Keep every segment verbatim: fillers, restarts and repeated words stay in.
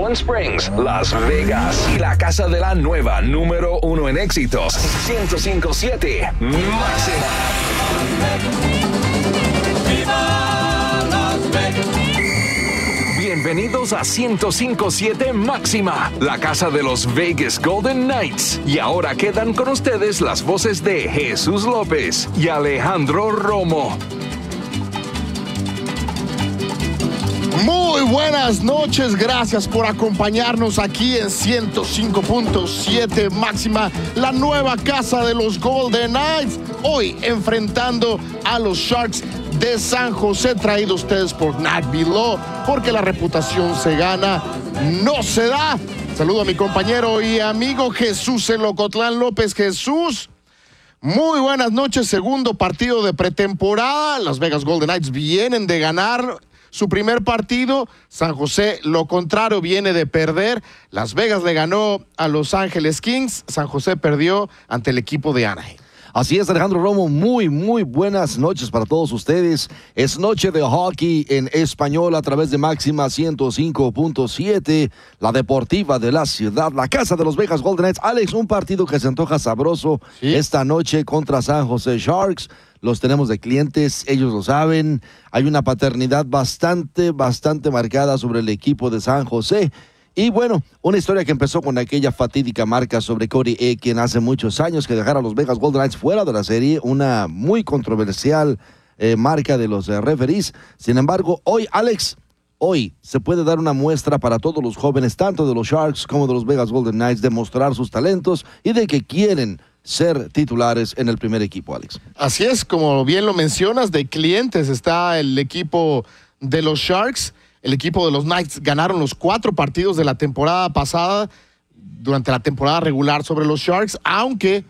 Sutherland Springs, Las Vegas y la casa de la nueva número uno en éxitos, ciento cinco punto siete Máxima. ¡Viva Las Vegas! Bienvenidos a ciento cinco punto siete Máxima, la casa de los Vegas Golden Knights. Y ahora quedan con ustedes las voces de Jesús López y Alejandro Romo. Muy buenas noches, gracias por acompañarnos aquí en ciento cinco punto siete Máxima, la nueva casa de los Golden Knights. Hoy enfrentando a los Sharks de San José, traído ustedes por Nat Below, porque la reputación se gana, no se da. Saludo a mi compañero y amigo Jesús El Ocotlán López. Jesús, muy buenas noches. Segundo partido de pretemporada. Las Vegas Golden Knights vienen de ganar su primer partido. San José, lo contrario, viene de perder. Las Vegas le ganó a Los Ángeles Kings. San José perdió ante el equipo de Anaheim. Así es, Alejandro Romo, muy, muy buenas noches para todos ustedes. Es noche de hockey en español a través de Máxima ciento cinco punto siete, la deportiva de la ciudad, la casa de los Vegas Golden Knights. Alex, un partido que se antoja sabroso ¿Sí? esta noche contra San José Sharks. Los tenemos de clientes, ellos lo saben. Hay una paternidad bastante, bastante marcada sobre el equipo de San José. Y bueno, una historia que empezó con aquella fatídica marca sobre Cody Eakin hace muchos años que dejara a los Vegas Golden Knights fuera de la serie, una muy controversial eh, marca de los eh, referees. Sin embargo, hoy, Alex, hoy se puede dar una muestra para todos los jóvenes, tanto de los Sharks como de los Vegas Golden Knights, de mostrar sus talentos y de que quieren ser titulares en el primer equipo, Alex. Así es, como bien lo mencionas, de clientes está el equipo de los Sharks. El equipo de los Knights ganaron los cuatro partidos de la temporada pasada durante la temporada regular sobre los Sharks, aunque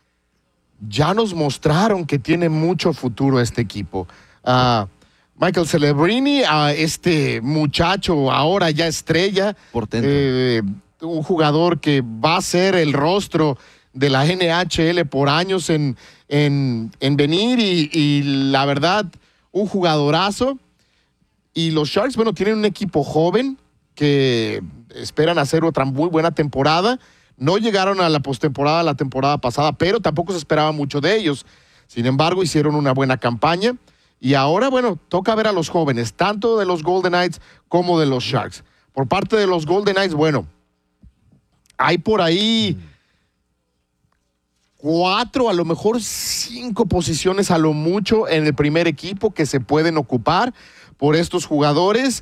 ya nos mostraron que tiene mucho futuro este equipo. Uh, Michael Celebrini, uh, este muchacho ahora ya estrella, eh, un jugador que va a ser el rostro de la N H L por años en, en, en venir y, y la verdad, un jugadorazo. Y los Sharks, bueno, tienen un equipo joven que esperan hacer otra muy buena temporada. No llegaron a la postemporada la temporada pasada, pero tampoco se esperaba mucho de ellos. Sin embargo, hicieron una buena campaña. Y ahora, bueno, toca ver a los jóvenes, tanto de los Golden Knights como de los Sharks. Por parte de los Golden Knights, bueno, hay por ahí cuatro, a lo mejor cinco posiciones a lo mucho en el primer equipo que se pueden ocupar por estos jugadores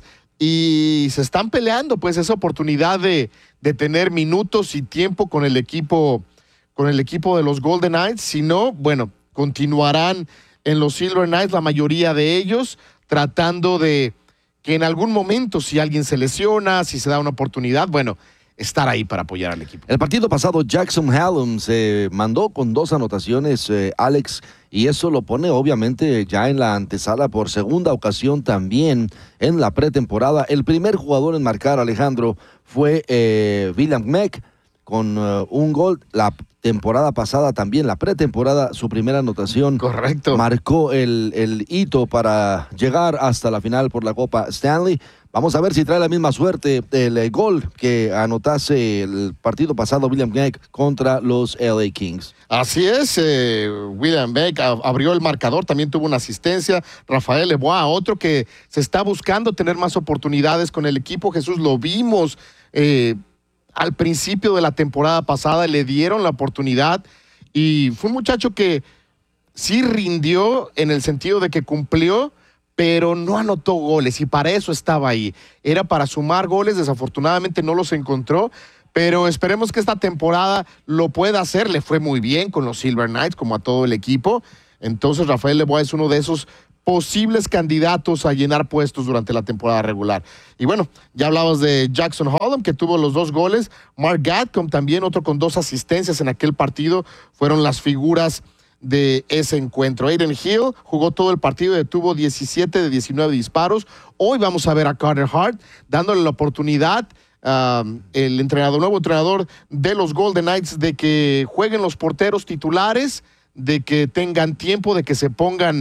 y se están peleando pues esa oportunidad de, de tener minutos y tiempo con el equipo con el equipo de los Golden Knights. Si no, bueno, continuarán en los Silver Knights la mayoría de ellos, tratando de que en algún momento, si alguien se lesiona, si se da una oportunidad, bueno, estar ahí para apoyar al equipo. El partido pasado, Jackson Hallam se mandó con dos anotaciones, eh, Alex, y eso lo pone obviamente ya en la antesala por segunda ocasión también en la pretemporada. El primer jugador en marcar, Alejandro, fue eh, William Meck con uh, un gol. La temporada pasada también, la pretemporada, su primera anotación. Correcto. Marcó el, el hito para llegar hasta la final por la Copa Stanley. Vamos a ver si trae la misma suerte el, el gol que anotase el partido pasado William Beck contra los L A Kings. Así es, eh, William Beck abrió el marcador, también tuvo una asistencia. Rafael Lebois, otro que se está buscando tener más oportunidades con el equipo. Jesús, lo vimos eh, al principio de la temporada pasada, le dieron la oportunidad y fue un muchacho que sí rindió en el sentido de que cumplió, pero no anotó goles y para eso estaba ahí. Era para sumar goles, desafortunadamente no los encontró, pero esperemos que esta temporada lo pueda hacer. Le fue muy bien con los Silver Knights, como a todo el equipo. Entonces Rafael Lebois es uno de esos posibles candidatos a llenar puestos durante la temporada regular. Y bueno, ya hablabas de Jackson Hallam, que tuvo los dos goles. Mark Gatcomb también, otro con dos asistencias en aquel partido, fueron las figuras de ese encuentro. Aiden Hill jugó todo el partido y tuvo diecisiete de diecinueve disparos. Hoy vamos a ver a Carter Hart dándole la oportunidad, um, el entrenador, nuevo entrenador de los Golden Knights, de que jueguen los porteros titulares, de que tengan tiempo, de que se pongan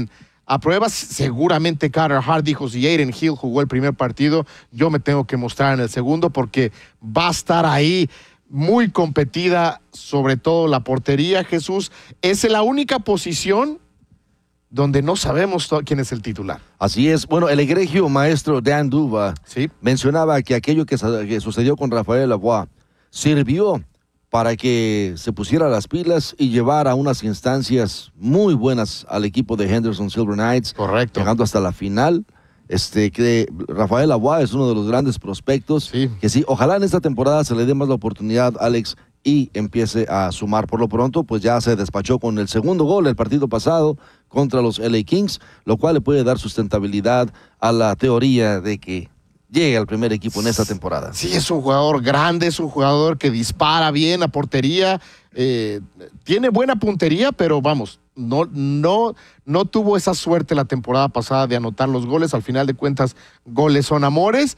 a prueba. Seguramente Carter Hart dijo, si Aiden Hill jugó el primer partido, yo me tengo que mostrar en el segundo porque va a estar ahí muy competida, sobre todo la portería, Jesús. Es la única posición donde no sabemos quién es el titular. Así es. Bueno, el egregio maestro Dan Duva ¿Sí? mencionaba que aquello que, que sucedió con Rafael Lavoie sirvió para que se pusiera las pilas y llevara a unas instancias muy buenas al equipo de Henderson Silver Knights. Correcto. Llegando hasta la final. Este, que Rafael Lavoie es uno de los grandes prospectos. Sí. Que sí, ojalá en esta temporada se le dé más la oportunidad, Alex, y empiece a sumar. Por lo pronto, pues ya se despachó con el segundo gol el partido pasado contra los L A Kings, lo cual le puede dar sustentabilidad a la teoría de que llegue al primer equipo en esta temporada. Sí, es un jugador grande, es un jugador que dispara bien a portería, eh, tiene buena puntería, pero vamos, no, no, no tuvo esa suerte la temporada pasada de anotar los goles. Al final de cuentas, goles son amores,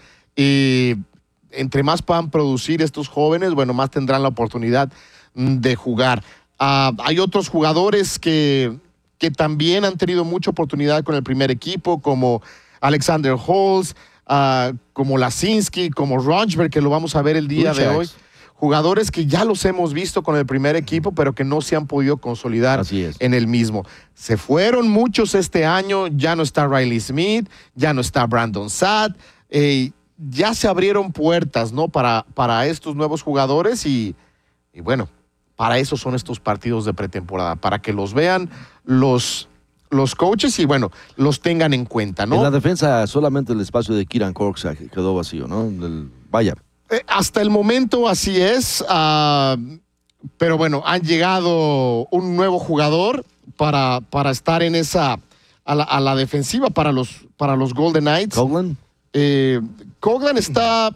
y entre más puedan producir estos jóvenes, bueno, más tendrán la oportunidad de jugar. Uh, hay otros jugadores que, que también han tenido mucha oportunidad con el primer equipo, como Alexander Holtz, uh, como Lasinski, como Ronsberg, que lo vamos a ver el día de hoy. Jugadores que ya los hemos visto con el primer equipo, pero que no se han podido consolidar en el mismo. Se fueron muchos este año, ya no está Riley Smith, ya no está Brandon Saad, eh, ya se abrieron puertas, ¿no? Para, para estos nuevos jugadores y, y bueno, para eso son estos partidos de pretemporada, para que los vean los, los coaches y bueno, los tengan en cuenta, ¿no? En la defensa solamente el espacio de Kieran Corks quedó vacío, ¿no? El, vaya. Eh, hasta el momento así es, uh, pero bueno, han llegado un nuevo jugador para, para estar en esa, a la, a la defensiva para los, para los Golden Knights. ¿Coughlin? Eh, Coughlin está,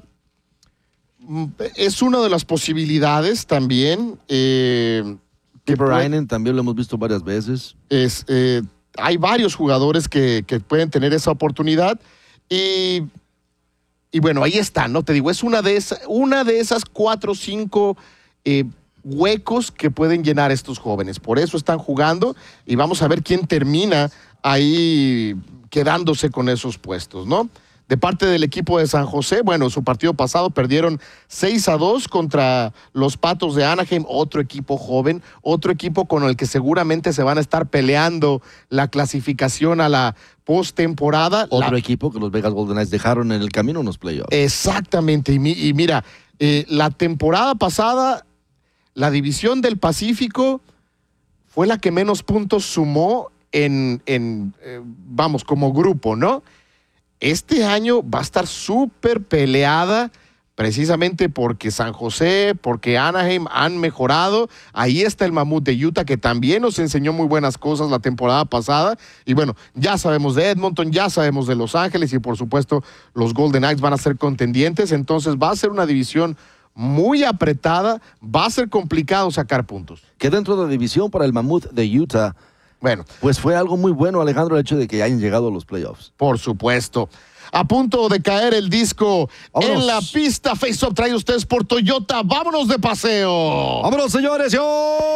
es una de las posibilidades también. Eh, Kiperainen también lo hemos visto varias veces. Es, eh, hay varios jugadores que, que pueden tener esa oportunidad y... Y bueno, ahí está, ¿no? Te digo, es una de, esa, una de esas cuatro o cinco eh, huecos que pueden llenar estos jóvenes. Por eso están jugando y vamos a ver quién termina ahí quedándose con esos puestos, ¿no? De parte del equipo de San José, bueno, su partido pasado perdieron seis a dos contra los Patos de Anaheim, otro equipo joven, otro equipo con el que seguramente se van a estar peleando la clasificación a la postemporada. Otro la... equipo que los Vegas Golden Knights dejaron en el camino unos playoffs. Exactamente, y, mi, y mira, eh, la temporada pasada, la división del Pacífico fue la que menos puntos sumó en, en eh, vamos, como grupo, ¿no? Este año va a estar súper peleada precisamente porque San José, porque Anaheim han mejorado. Ahí está el Mamut de Utah, que también nos enseñó muy buenas cosas la temporada pasada. Y bueno, ya sabemos de Edmonton, ya sabemos de Los Ángeles y por supuesto los Golden Knights van a ser contendientes. Entonces va a ser una división muy apretada, va a ser complicado sacar puntos. Que dentro de la división para el Mamut de Utah, bueno, pues fue algo muy bueno, Alejandro, el hecho de que hayan llegado a los playoffs. Por supuesto. A punto de caer el disco Vámonos. En la pista. Face Up trae ustedes por Toyota. Vámonos de paseo. Vámonos, señores. Yo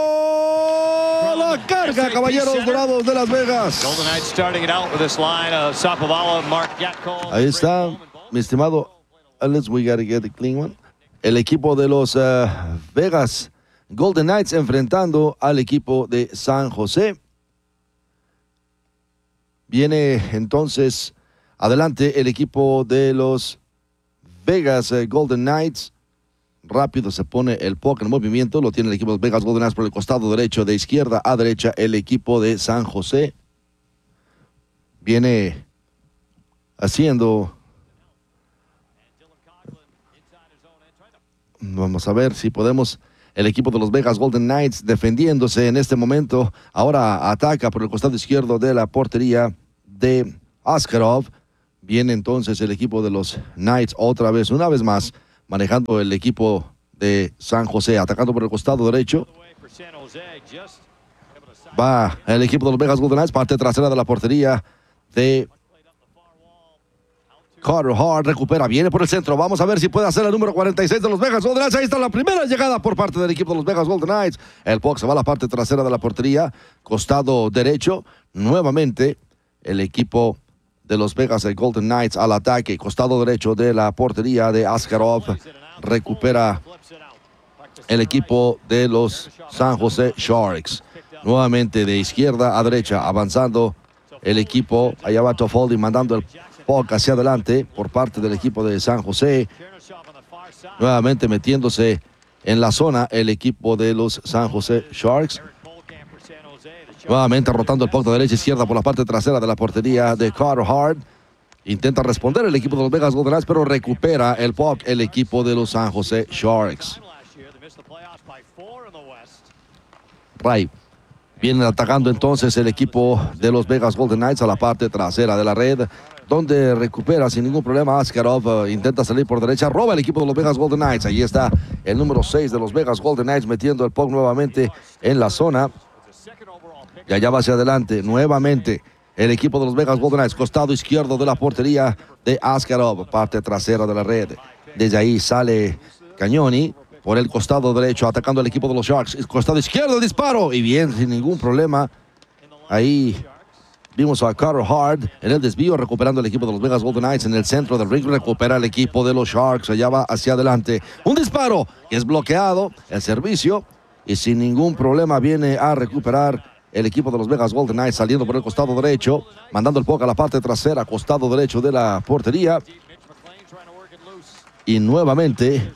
la carga, caballeros dorados de Las Vegas. Ahí está, mi estimado Alex, we gotta get the clean one. El equipo de los uh, Vegas Golden Knights enfrentando al equipo de San José. Viene entonces adelante el equipo de los Vegas eh, Golden Knights. Rápido se pone el puck en movimiento. Lo tiene el equipo de Vegas Golden Knights por el costado derecho, de izquierda a derecha, el equipo de San José. Viene haciendo... Vamos a ver si podemos... El equipo de los Vegas Golden Knights defendiéndose en este momento. Ahora ataca por el costado izquierdo de la portería de Askarov. Viene entonces el equipo de los Knights otra vez, una vez más, manejando el equipo de San José, atacando por el costado derecho. Va el equipo de los Vegas Golden Knights, parte trasera de la portería de Carter Hart, recupera, viene por el centro. Vamos a ver si puede hacer el número cuarenta y seis de los Vegas Golden Knights. Ahí está la primera llegada por parte del equipo de los Vegas Golden Knights. El puck se va a la parte trasera de la portería, costado derecho. Nuevamente el equipo de los Vegas Golden Knights al ataque. Costado derecho de la portería de Askarov. Recupera el equipo de los San Jose Sharks. Nuevamente de izquierda a derecha, avanzando el equipo. Allá va Toffoli mandando el puck hacia adelante por parte del equipo de San Jose. Nuevamente metiéndose en la zona el equipo de los San Jose Sharks. Nuevamente rotando el puck de derecha a izquierda por la parte trasera de la portería de Carter Hart. Intenta responder el equipo de los Vegas Golden Knights, pero recupera el puck el equipo de los San Jose Sharks. Ray. Viene atacando entonces el equipo de los Vegas Golden Knights a la parte trasera de la red, donde recupera sin ningún problema Askarov. Uh, intenta salir por derecha, roba el equipo de los Vegas Golden Knights. Ahí está el número seis de los Vegas Golden Knights metiendo el puck nuevamente en la zona. Y allá va hacia adelante nuevamente el equipo de los Vegas Golden Knights, costado izquierdo de la portería de Askarov, parte trasera de la red. Desde ahí sale Cagnoni por el costado derecho, atacando al equipo de los Sharks. Costado izquierdo, disparo. Y bien, sin ningún problema. Ahí vimos a Carter Hart en el desvío, recuperando el equipo de los Vegas Golden Knights en el centro del ring. Recupera el equipo de los Sharks. Allá va hacia adelante. Un disparo que es bloqueado. El servicio. Y sin ningún problema viene a recuperar el equipo de los Vegas Golden Knights, saliendo por el costado derecho, mandando el puck a la parte trasera, costado derecho de la portería. Y nuevamente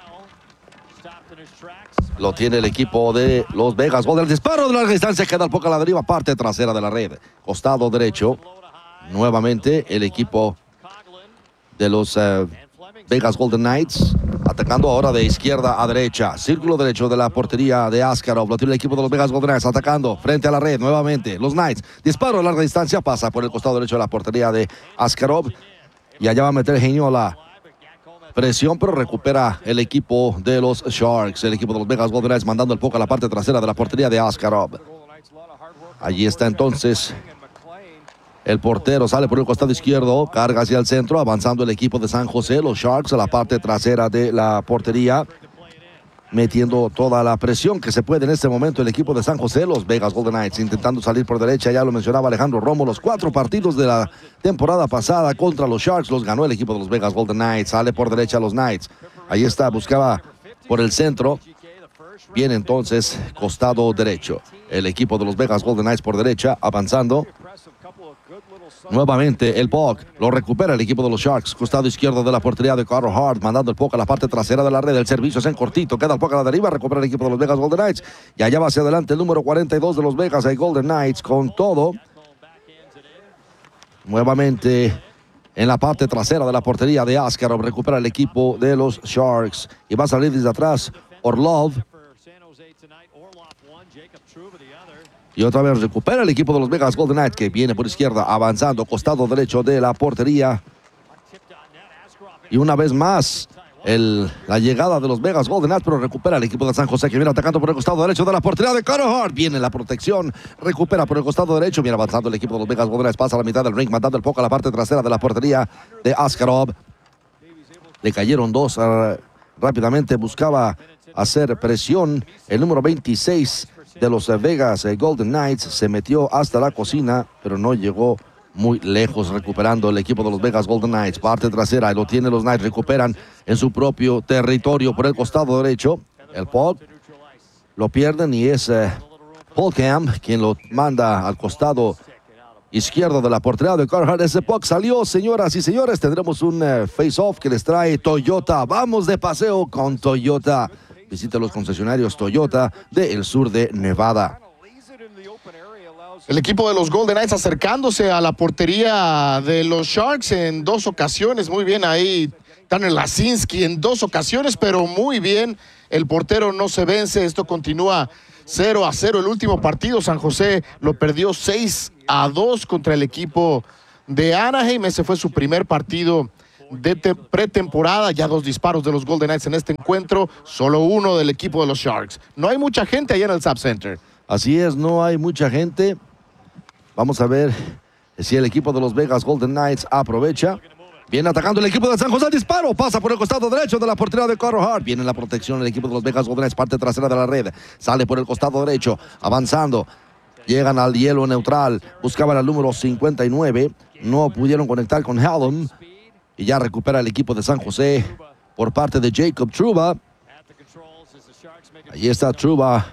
lo tiene el equipo de los Vegas Golden. El disparo de larga distancia, queda el puck a la deriva, parte trasera de la red. Costado derecho. Nuevamente el equipo de los uh, Vegas Golden Knights. Atacando ahora de izquierda a derecha. Círculo derecho de la portería de Askarov. Lo tiene el equipo de los Vegas Golden Knights. Atacando frente a la red nuevamente. Los Knights. Disparo a larga distancia. Pasa por el costado derecho de la portería de Askarov. Y allá va a meter Heinola. Presión, pero recupera el equipo de los Sharks. El equipo de los Vegas Golden Knights mandando el puck a la parte trasera de la portería de Askarov. Allí está entonces el portero. Sale por el costado izquierdo. Carga hacia el centro. Avanzando el equipo de San Jose. Los Sharks a la parte trasera de la portería. Metiendo toda la presión que se puede en este momento el equipo de San Jose. Los Vegas Golden Knights intentando salir por derecha. Ya lo mencionaba Alejandro Romo. Los cuatro partidos de la temporada pasada contra los Sharks los ganó el equipo de los Vegas Golden Knights. Sale por derecha los Knights. Ahí está. Buscaba por el centro. Viene entonces costado derecho. El equipo de los Vegas Golden Knights por derecha. Avanzando. Nuevamente el puck lo recupera el equipo de los Sharks. Costado izquierdo de la portería de Carter Hart, mandando el puck a la parte trasera de la red. El servicio es en cortito, queda el puck a la deriva. Recupera el equipo de los Vegas Golden Knights. Y allá va hacia adelante el número cuarenta y dos de los Vegas Golden Knights con todo. Nuevamente en la parte trasera de la portería de Askarov. Recupera el equipo de los Sharks. Y va a salir desde atrás Orlov. Y otra vez recupera el equipo de los Vegas Golden Knights, que viene por izquierda, avanzando, costado derecho de la portería. Y una vez más, el, la llegada de los Vegas Golden Knights, pero recupera el equipo de San Jose, que viene atacando por el costado derecho de la portería de Carter Hart. Viene la protección, recupera por el costado derecho, viene avanzando el equipo de los Vegas Golden Knights, pasa a la mitad del ring, mandando el puck a la parte trasera de la portería de Askarov. Le cayeron dos, uh, rápidamente buscaba hacer presión. El número veintiséis de los Vegas Golden Knights se metió hasta la cocina, pero no llegó muy lejos, recuperando el equipo de los Vegas Golden Knights. Parte trasera, y lo tiene los Knights, recuperan en su propio territorio por el costado derecho. El puck lo pierden y es uh, Paul Cam quien lo manda al costado izquierdo de la portería de Carter Hart. Ese puck salió, señoras y señores. Tendremos un uh, face-off que les trae Toyota. Vamos de paseo con Toyota. Visita los concesionarios Toyota del sur de Nevada. El equipo de los Golden Knights acercándose a la portería de los Sharks en dos ocasiones. Muy bien ahí Tanner Lasinski en dos ocasiones, pero muy bien. El portero no se vence. Esto continúa cero a cero. El último partido San José lo perdió seis a dos contra el equipo de Anaheim. Ese fue su primer partido de pretemporada. Ya dos disparos de los Golden Knights en este encuentro, solo uno del equipo de los Sharks. No hay mucha gente allá en el Sapp Center. Así es, no hay mucha gente. Vamos a ver si el equipo de los Vegas Golden Knights aprovecha. Viene atacando el equipo de San José. Disparo. Pasa por el costado derecho de la portería de Carter Hart. Viene la protección del equipo de los Vegas Golden Knights. Parte trasera de la red. Sale por el costado derecho. Avanzando. Llegan al hielo neutral. Buscaban al número cincuenta y nueve. No pudieron conectar con Hallam. Y ya recupera el equipo de San José por parte de Jacob Trouba. Ahí está Trouba.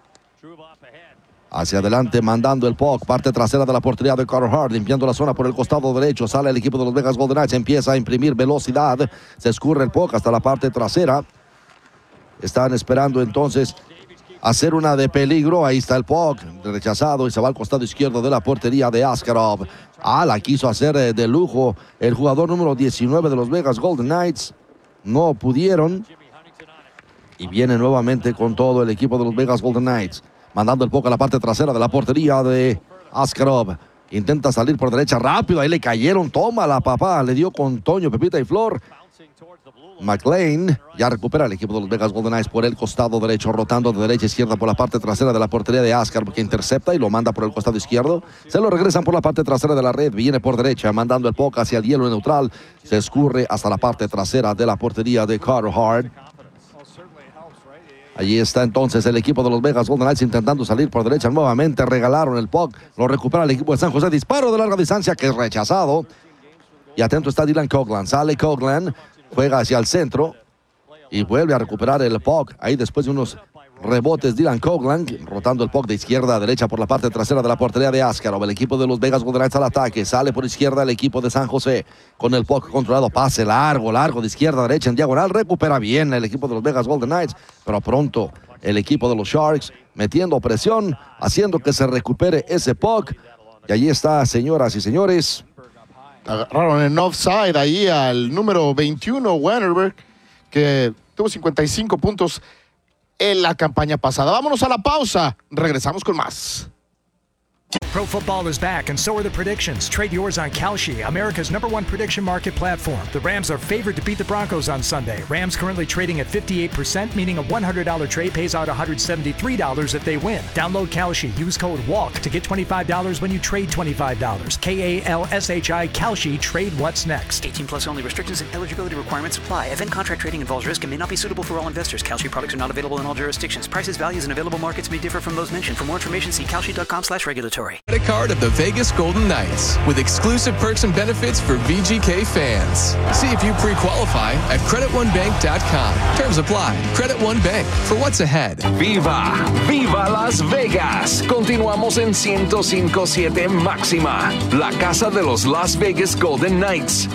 Hacia adelante mandando el puck. Parte trasera de la portería de Carter Hart. Limpiando la zona por el costado derecho. Sale el equipo de los Vegas Golden Knights. Empieza a imprimir velocidad. Se escurre el puck hasta la parte trasera. Están esperando entonces hacer una de peligro. Ahí está el puck. Rechazado y se va al costado izquierdo de la portería de Askarov. Ah, la quiso hacer de lujo el jugador número diecinueve de los Vegas Golden Knights. No pudieron. Y viene nuevamente con todo el equipo de los Vegas Golden Knights. Mandando el puck a la parte trasera de la portería de Askarov. Intenta salir por derecha rápido. Ahí le cayeron. Toma la papá. Le dio con Toño, Pepita y Flor. McLean ya recupera el equipo de los Vegas Golden Knights por el costado derecho, rotando de derecha a izquierda por la parte trasera de la portería de Askarov, que intercepta y lo manda por el costado izquierdo. Se lo regresan por la parte trasera de la red. Viene por derecha, mandando el puck hacia el hielo neutral. Se escurre hasta la parte trasera de la portería de Carter Hart. Allí está entonces el equipo de los Vegas Golden Knights intentando salir por derecha. Nuevamente regalaron el puck. Lo recupera el equipo de San José. Disparo de larga distancia que es rechazado. Y atento está Dylan Coghlan. Sale Coghlan, juega hacia el centro y vuelve a recuperar el puck. Ahí después de unos rebotes Dylan Coghlan, rotando el puck de izquierda a derecha por la parte trasera de la portería de Askarov. El equipo de los Vegas Golden Knights al ataque. Sale por izquierda el equipo de San José con el puck controlado. Pase largo, largo de izquierda a derecha en diagonal. Recupera bien el equipo de los Vegas Golden Knights, pero pronto el equipo de los Sharks metiendo presión, haciendo que se recupere ese puck. Y allí está, señoras y señores. Agarraron en offside ahí al número veintiuno, Wennerberg, que tuvo cincuenta y cinco puntos en la campaña pasada. Vámonos a la pausa. Regresamos con más. Pro football is back, and so are the predictions. Trade yours on Kalshi, America's number one prediction market platform. The Rams are favored to beat the Broncos on Sunday. Rams currently trading at fifty-eight percent, meaning a one hundred dollars trade pays out one hundred seventy-three dollars if they win. Download Kalshi. Use code WALK to get twenty-five dollars when you trade twenty-five dollars. K A L S H I, Kalshi. Trade what's next. eighteen plus only. Restrictions and eligibility requirements apply. Event contract trading involves risk and may not be suitable for all investors. Kalshi products are not available in all jurisdictions. Prices, values, and available markets may differ from those mentioned. For more information, see kalshi.com slash regulatory. Credit card of the Vegas Golden Knights with exclusive perks and benefits for V G K fans. See if you pre-qualify at credit one bank dot com. Terms apply. Credit One Bank for what's ahead. ¡Viva! ¡Viva Las Vegas! Continuamos en ciento cinco punto siete Máxima, la casa de los Las Vegas Golden Knights.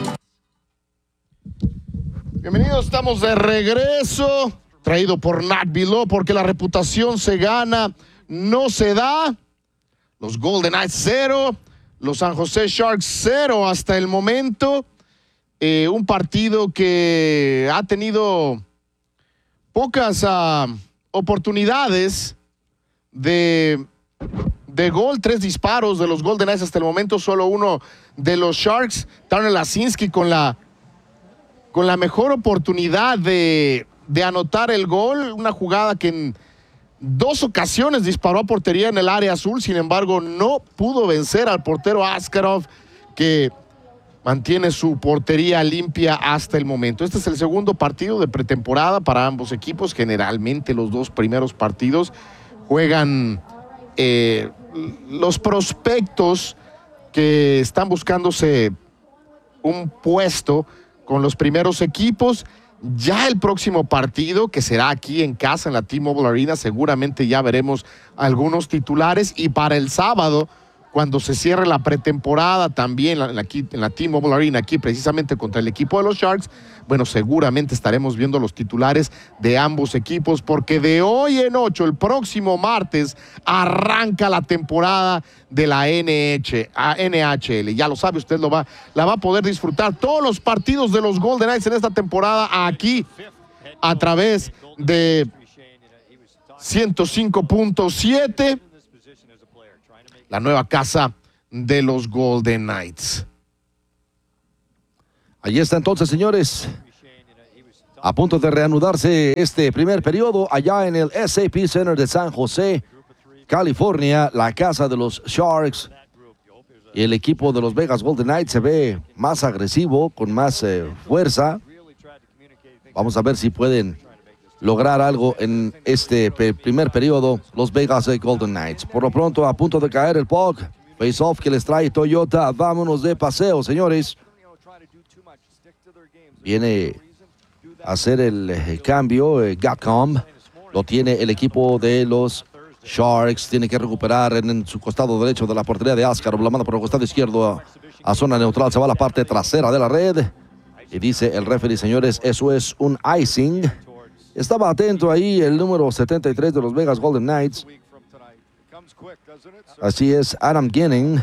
Bienvenidos, estamos de regreso. Traído por Nat Below, porque la reputación se gana, no se da. Los Golden Knights cero, los San José Sharks cero hasta el momento. Eh, un partido que ha tenido pocas uh, oportunidades de, de gol. Tres disparos de los Golden Knights hasta el momento, solo uno de los Sharks. Turner Lasinski con la, con la mejor oportunidad de, de anotar el gol. Una jugada que en dos ocasiones disparó a portería en el área azul, sin embargo no pudo vencer al portero Askarov, que mantiene su portería limpia hasta el momento. Este es el segundo partido de pretemporada para ambos equipos. Generalmente los dos primeros partidos juegan eh, los prospectos que están buscándose un puesto con los primeros equipos. Ya el próximo partido, que será aquí en casa, en la T-Mobile Arena, seguramente ya veremos algunos titulares. Y para el sábado, cuando se cierre la pretemporada también en la, en la T-Mobile Arena, aquí precisamente contra el equipo de los Sharks, bueno, seguramente estaremos viendo los titulares de ambos equipos, porque de hoy en ocho, el próximo martes, arranca la temporada de la N H L. Ya lo sabe, usted lo va, la va a poder disfrutar. Todos los partidos de los Golden Knights en esta temporada aquí a través de ciento cinco punto siete, la nueva casa de los Golden Knights. Allí está entonces, señores, a punto de reanudarse este primer periodo allá en el S A P Center de San José, California, la casa de los Sharks. Y el equipo de los Vegas Golden Knights se ve más agresivo, con más eh, fuerza. Vamos a ver si pueden lograr algo en este pe- primer periodo los Vegas Golden Knights. Por lo pronto, a punto de caer el puck. Face-off que les trae Toyota. Vámonos de paseo, señores. Viene a hacer el eh, cambio. Eh, Gatcomb lo tiene el equipo de los Sharks. Tiene que recuperar en, en su costado derecho de la portería de Askarov. La manda por el costado izquierdo a, a zona neutral. Se va a la parte trasera de la red. Y dice el referee, señores, eso es un icing. Estaba atento ahí el número setenta y tres de los Vegas Golden Knights. Así es, Adam Ginning.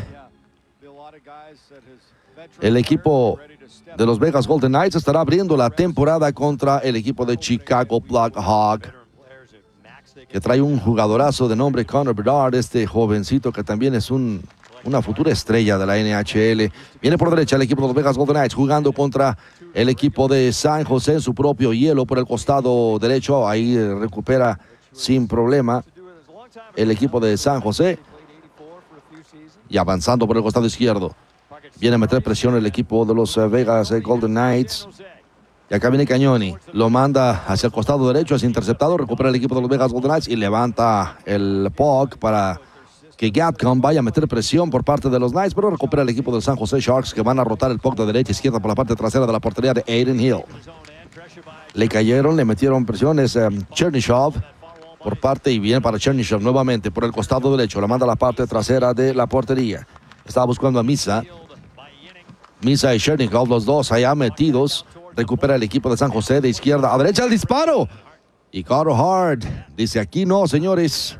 El equipo de los Vegas Golden Knights estará abriendo la temporada contra el equipo de Chicago Blackhawks, que trae un jugadorazo de nombre Connor Bedard, este jovencito que también es un, una futura estrella de la N H L. Viene por derecha el equipo de los Vegas Golden Knights jugando contra el equipo de San José en su propio hielo por el costado derecho. Ahí recupera sin problema el equipo de San José. Y avanzando por el costado izquierdo. Viene a meter presión el equipo de los Vegas Golden Knights. Y acá viene Cagnoni. Lo manda hacia el costado derecho. Es interceptado. Recupera el equipo de los Vegas Golden Knights. Y levanta el puck para que Gatcomb vaya a meter presión por parte de los Knights. Pero recupera el equipo de San José Sharks, que van a rotar el puck de derecha a izquierda por la parte trasera de la portería de Aiden Hill. Le cayeron, le metieron presiones um, Chernyshov. Por parte y bien para Chernyshov nuevamente por el costado derecho. La manda a la parte trasera de la portería. Estaba buscando a Misa. Misa y Chernyshov, los dos allá metidos. Recupera el equipo de San José de izquierda a derecha el disparo. Y Carter Hart dice aquí no, señores.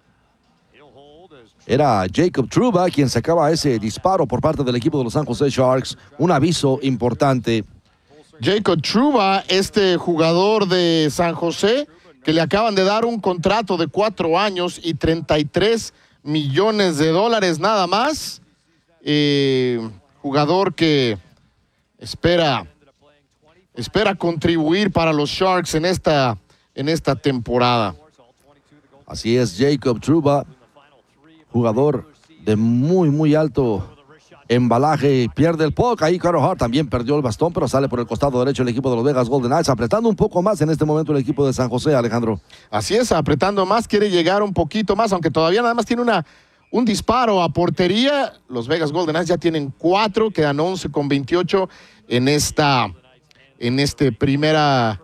Era Jacob Trouba quien sacaba ese disparo por parte del equipo de los San José Sharks. Un aviso importante. Jacob Trouba, este jugador de San José, que le acaban de dar un contrato de cuatro años y treinta y tres millones de dólares nada más. Eh, jugador que espera, espera contribuir para los Sharks en esta, en esta temporada. Así es, Jacob Trouba, jugador de muy, muy alto embalaje, pierde el puck. Ahí Carter Hart también perdió el bastón, pero sale por el costado derecho el equipo de los Vegas Golden Knights, apretando un poco más en este momento el equipo de San José, Alejandro. Así es, apretando más, quiere llegar un poquito más, aunque todavía nada más tiene una, un disparo a portería. Los Vegas Golden Knights ya tienen cuatro, quedan once con veintiocho en esta, en este primera,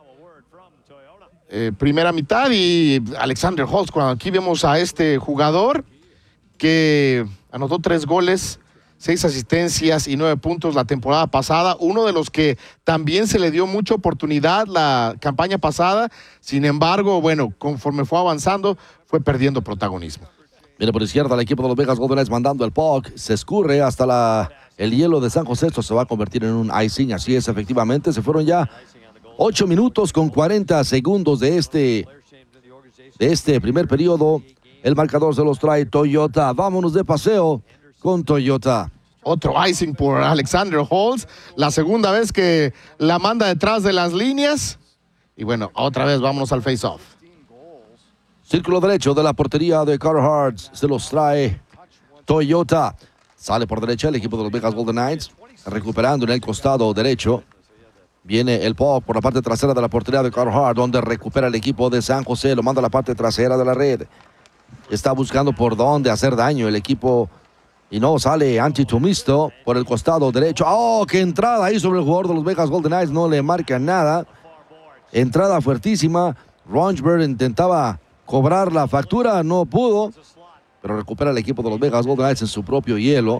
eh, primera mitad. Y Alexander Holtz, cuando aquí vemos a este jugador que anotó tres goles, seis asistencias y nueve puntos la temporada pasada, uno de los que también se le dio mucha oportunidad la campaña pasada. Sin embargo, bueno, conforme fue avanzando, fue perdiendo protagonismo. Viene por izquierda el equipo de los Vegas Golden Knights mandando el puck, se escurre hasta la, el hielo de San José. Esto se va a convertir en un icing, así es, efectivamente. Se fueron ya ocho minutos con cuarenta segundos de este, de este primer periodo. El marcador se los trae Toyota. Vámonos de paseo con Toyota. Otro icing por Alexander Holtz, la segunda vez que la manda detrás de las líneas. Y bueno, otra vez vámonos al face-off. Círculo derecho de la portería de Carter Hart, se los trae Toyota. Sale por derecha el equipo de los Vegas Golden Knights, recuperando en el costado derecho. Viene el puck por la parte trasera de la portería de Carter Hart, donde recupera el equipo de San José, lo manda a la parte trasera de la red. Está buscando por dónde hacer daño el equipo. Y no, sale Antetomisto por el costado derecho. ¡Oh, qué entrada ahí sobre el jugador de los Vegas Golden Knights! No le marca nada. Entrada fuertísima. Ronsberg intentaba cobrar la factura, no pudo. Pero recupera el equipo de los Vegas Golden Knights en su propio hielo.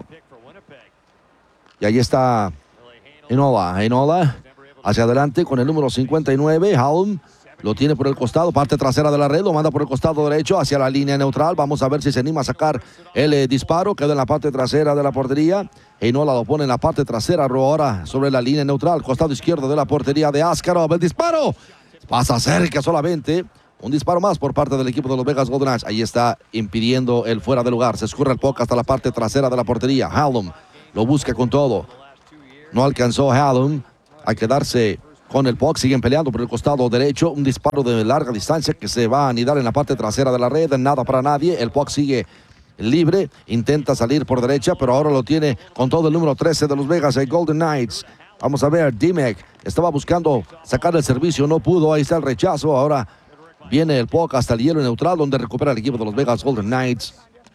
Y ahí está Enola. Enola hacia adelante con el número cincuenta y nueve, Halm. Lo tiene por el costado, parte trasera de la red, lo manda por el costado derecho hacia la línea neutral. Vamos a ver si se anima a sacar el eh, disparo. Queda en la parte trasera de la portería. Enola lo pone en la parte trasera, ahora sobre la línea neutral, costado izquierdo de la portería de Askarov. El disparo pasa cerca solamente. Un disparo más por parte del equipo de los Vegas Golden Knights. Ahí está impidiendo el fuera de lugar. Se escurre el puck hasta la parte trasera de la portería. Hallam lo busca con todo. No alcanzó Hallam a quedarse con el puck. Siguen peleando por el costado derecho. Un disparo de larga distancia que se va a anidar en la parte trasera de la red. Nada para nadie. El puck sigue libre. Intenta salir por derecha, pero ahora lo tiene con todo el número trece de los Vegas Golden Knights. Vamos a ver, Dimek estaba buscando sacar el servicio, no pudo, ahí está el rechazo. Ahora viene el puck hasta el hielo neutral, donde recupera el equipo de los Vegas Golden Knights.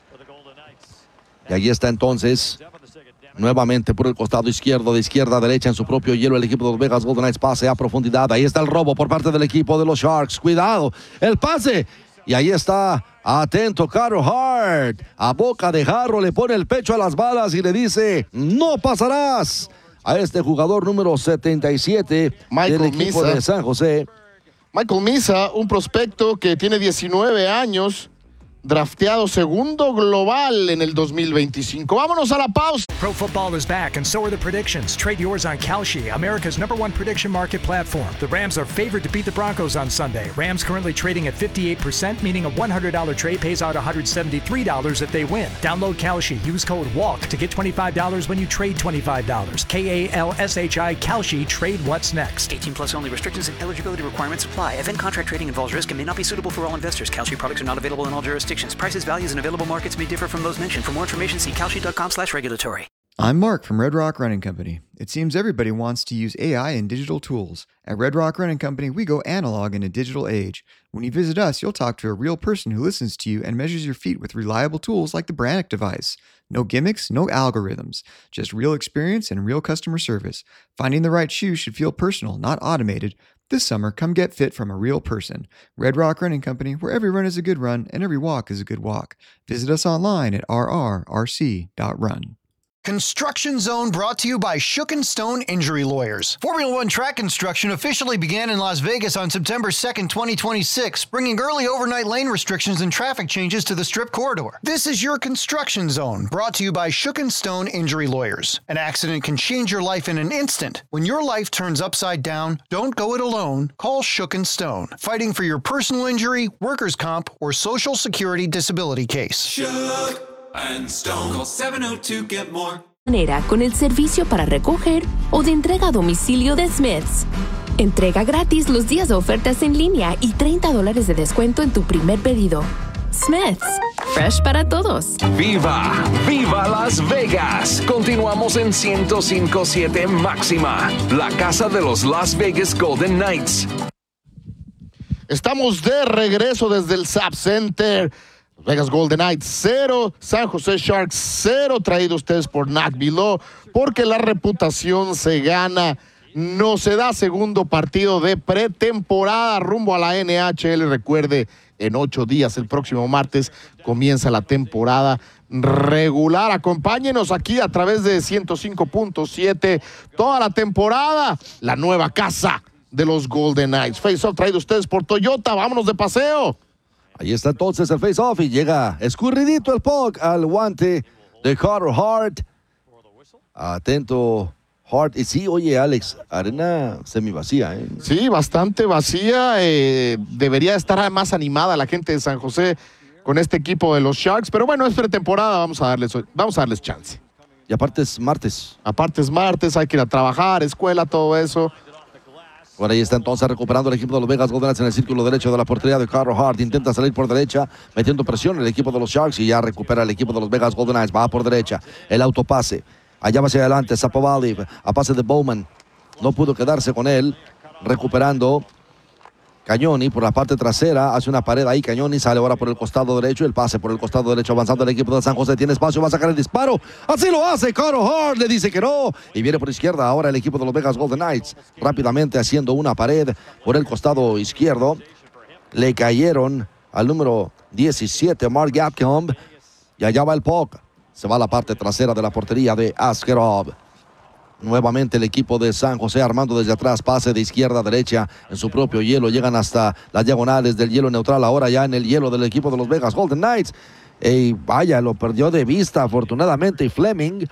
Y ahí está entonces, nuevamente por el costado izquierdo, de izquierda a derecha en su propio hielo, el equipo de los Vegas Golden Knights pase a profundidad. Ahí está el robo por parte del equipo de los Sharks. Cuidado, el pase. Y ahí está, atento, Carter Hart. A boca de jarro le pone el pecho a las balas y le dice, no pasarás. A este jugador número setenta y siete Michael del equipo Misa. de San José. Michael Misa, un prospecto que tiene diecinueve años, drafteado segundo global en el dos mil veinticinco. Vámonos a la pausa. Pro football is back, and so are the predictions. Trade yours on Kalshi, America's number one prediction market platform. The Rams are favored to beat the Broncos on Sunday. Rams currently trading at fifty-eight percent, meaning a one hundred dollars trade pays out one hundred seventy-three dollars if they win. Download Kalshi. Use code WALK to get twenty-five dollars when you trade twenty-five dollars. K A L S H I, Kalshi. Trade what's next. eighteen plus only. Restrictions and eligibility requirements apply. Event contract trading involves risk and may not be suitable for all investors. Kalshi products are not available in all jurisdictions. Prices, values, and available markets may differ from those mentioned. For more information, see kalshi.com slash regulatory. I'm Mark from Red Rock Running Company. It seems everybody wants to use A I and digital tools. At Red Rock Running Company, we go analog in a digital age. When you visit us, you'll talk to a real person who listens to you and measures your feet with reliable tools like the Brannock device. No gimmicks, no algorithms, just real experience and real customer service. Finding the right shoe should feel personal, not automated. This summer, come get fit from a real person. Red Rock Running Company, where every run is a good run and every walk is a good walk. Visit us online at r r r c dot run. Construction Zone brought to you by Shook and Stone Injury Lawyers. Formula One track construction officially began in Las Vegas on September second, twenty twenty-six, bringing early overnight lane restrictions and traffic changes to the Strip corridor. This is your Construction Zone, brought to you by Shook and Stone Injury Lawyers. An accident can change your life in an instant. When your life turns upside down, don't go it alone. Call Shook and Stone, fighting for your personal injury, workers' comp, or Social Security disability case. Shook and Stone. Call seven oh two get more. Con el servicio para recoger o de entrega a domicilio de Smiths. Entrega gratis los días de ofertas en línea y treinta dólares de descuento en tu primer pedido. Smiths, fresh para todos. ¡Viva! ¡Viva Las Vegas! Continuamos en ciento cinco punto siete Máxima, la casa de los Las Vegas Golden Knights. Estamos de regreso desde el S A P Center. Vegas Golden Knights cero, San José Sharks cero, traído ustedes por Nac Below, porque la reputación se gana. No se da segundo partido de pretemporada rumbo a la N H L. Recuerde, en ocho días, el próximo martes, comienza la temporada regular. Acompáñenos aquí a través de ciento cinco punto siete toda la temporada. La nueva casa de los Golden Knights. Face-off traído ustedes por Toyota. Vámonos de paseo. Ahí está entonces el face-off y llega escurridito el puck al guante de Carter Hart. Atento Hart. Y sí, oye, Alex, arena semivacía, ¿eh? Sí, bastante vacía. Eh, debería estar más animada la gente de San José con este equipo de los Sharks. Pero bueno, es pretemporada, vamos a darles, vamos a darles chance. Y aparte es martes. Aparte es martes, hay que ir a trabajar, escuela, todo eso. Por ahí está entonces recuperando el equipo de los Vegas Golden Knights en el círculo derecho de la portería de Carter Hart. Intenta salir por derecha, metiendo presión el equipo de los Sharks y ya recupera el equipo de los Vegas Golden Knights. Va por derecha, el autopase. Allá va hacia adelante, Zapovali, a pase de Bowman. No pudo quedarse con él, recuperando Cañoni por la parte trasera, hace una pared ahí, Cañoni sale ahora por el costado derecho, el pase por el costado derecho avanzando el equipo de San José, tiene espacio, va a sacar el disparo, así lo hace, Carter Hart le dice que no, y viene por izquierda ahora el equipo de los Vegas Golden Knights, rápidamente haciendo una pared por el costado izquierdo, le cayeron al número diecisiete, Mark Gatcomb, y allá va el puck, se va a la parte trasera de la portería de Askerov. Nuevamente el equipo de San José armando desde atrás, pase de izquierda a derecha en su propio hielo, llegan hasta las diagonales del hielo neutral, ahora ya en el hielo del equipo de los Vegas Golden Knights. Y vaya, lo perdió de vista afortunadamente, y Fleming